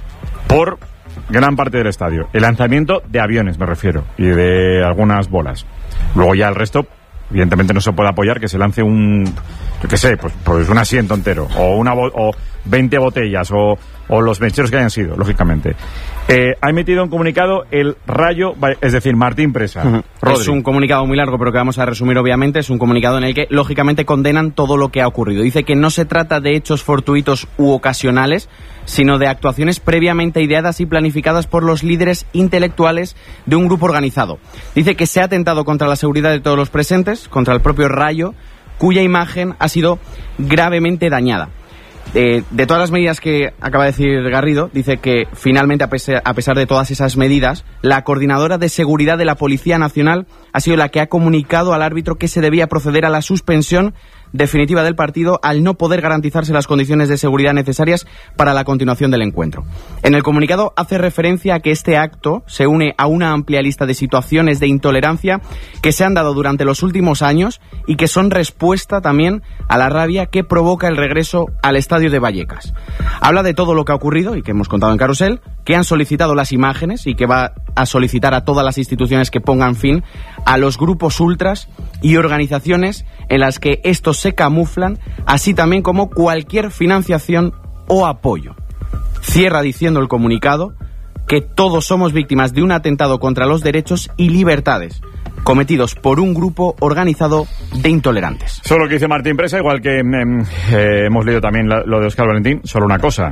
por gran parte del estadio. El lanzamiento de aviones, me refiero, y de algunas bolas. Luego ya el resto, evidentemente no se puede apoyar que se lance un, yo qué sé, pues, pues un asiento entero, o una bo- o veinte botellas, o, o los mecheros que hayan sido, lógicamente. Eh, ha emitido un comunicado el Rayo, es decir, Martín Presa. Uh-huh. Es un comunicado muy largo, pero que vamos a resumir obviamente. Es un comunicado en el que, lógicamente, condenan todo lo que ha ocurrido. Dice que no se trata de hechos fortuitos u ocasionales, sino de actuaciones previamente ideadas y planificadas por los líderes intelectuales de un grupo organizado. Dice que se ha atentado contra la seguridad de todos los presentes, contra el propio Rayo, cuya imagen ha sido gravemente dañada. Eh, de todas las medidas que acaba de decir Garrido, dice que finalmente, a pesar, a pesar de todas esas medidas, la coordinadora de seguridad de la Policía Nacional ha sido la que ha comunicado al árbitro que se debía proceder a la suspensión definitiva del partido al no poder garantizarse las condiciones de seguridad necesarias para la continuación del encuentro. En el comunicado hace referencia a que este acto se une a una amplia lista de situaciones de intolerancia que se han dado durante los últimos años y que son respuesta también a la rabia que provoca el regreso al estadio de Vallecas. Habla de todo lo que ha ocurrido y que hemos contado en Carrusel, que han solicitado las imágenes y que va a solicitar a todas las instituciones que pongan fin a los grupos ultras y organizaciones en las que estos se camuflan, así también como cualquier financiación o apoyo. Cierra diciendo el comunicado que todos somos víctimas de un atentado contra los derechos y libertades cometidos por un grupo organizado de intolerantes. Solo lo que dice Martín Presa, igual que eh, hemos leído también la, lo de Óscar Valentín, solo una cosa,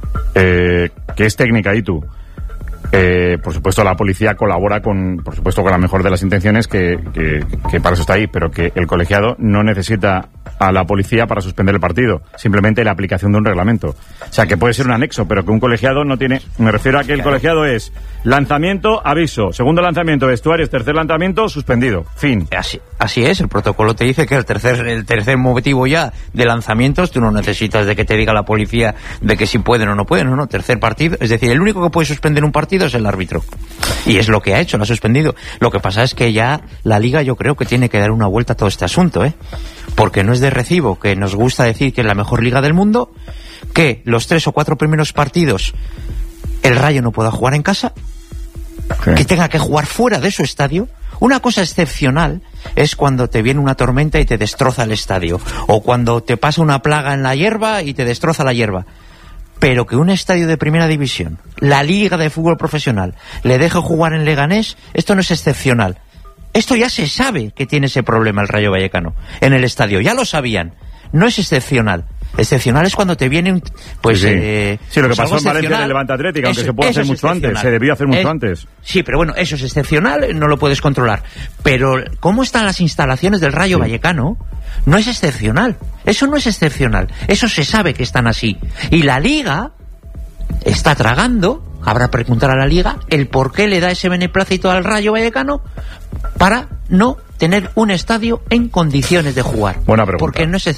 eh, que es técnica, y tú. Eh, por supuesto la policía colabora con, por supuesto, con la mejor de las intenciones, que, que, que para eso está ahí, pero que el colegiado no necesita a la policía para suspender el partido, simplemente la aplicación de un reglamento. O sea, que puede ser un anexo, pero que un colegiado no tiene... Me refiero a que el colegiado es lanzamiento, aviso, segundo lanzamiento, vestuarios, tercer lanzamiento, suspendido, fin. Así, así es, el protocolo te dice que el tercer, el tercer motivo ya de lanzamientos, tú no necesitas de que te diga la policía de que si pueden o no pueden, no, no, tercer partido, es decir, el único que puede suspender un partido es el árbitro. Y es lo que ha hecho, lo ha suspendido. Lo que pasa es que ya la Liga yo creo que tiene que dar una vuelta a todo este asunto, ¿eh? Porque no es de recibo que nos gusta decir que es la mejor liga del mundo, que los tres o cuatro primeros partidos el Rayo no pueda jugar en casa, sí. que tenga que jugar fuera de su estadio. Una cosa excepcional es cuando te viene una tormenta y te destroza el estadio, o cuando te pasa una plaga en la hierba y te destroza la hierba. Pero que un estadio de primera división, la Liga de Fútbol Profesional, le deje jugar en Leganés, esto no es excepcional. Esto ya se sabe que tiene ese problema el Rayo Vallecano en el estadio, ya lo sabían. No es excepcional. Excepcional es cuando te viene un... Pues, sí, sí. Eh, sí, lo que pues pasó en Valencia en el Levante Atlético, aunque se puede hacer mucho antes, se debió hacer mucho eh, antes. Sí, pero bueno, eso es excepcional, no lo puedes controlar. Pero cómo están las instalaciones del Rayo sí. Vallecano no es excepcional. Eso no es excepcional. Eso se sabe que están así. Y la Liga está tragando, habrá que preguntar a la Liga, el por qué le da ese beneplácito al Rayo Vallecano para no tener un estadio en condiciones de jugar. Buena pregunta. Porque no es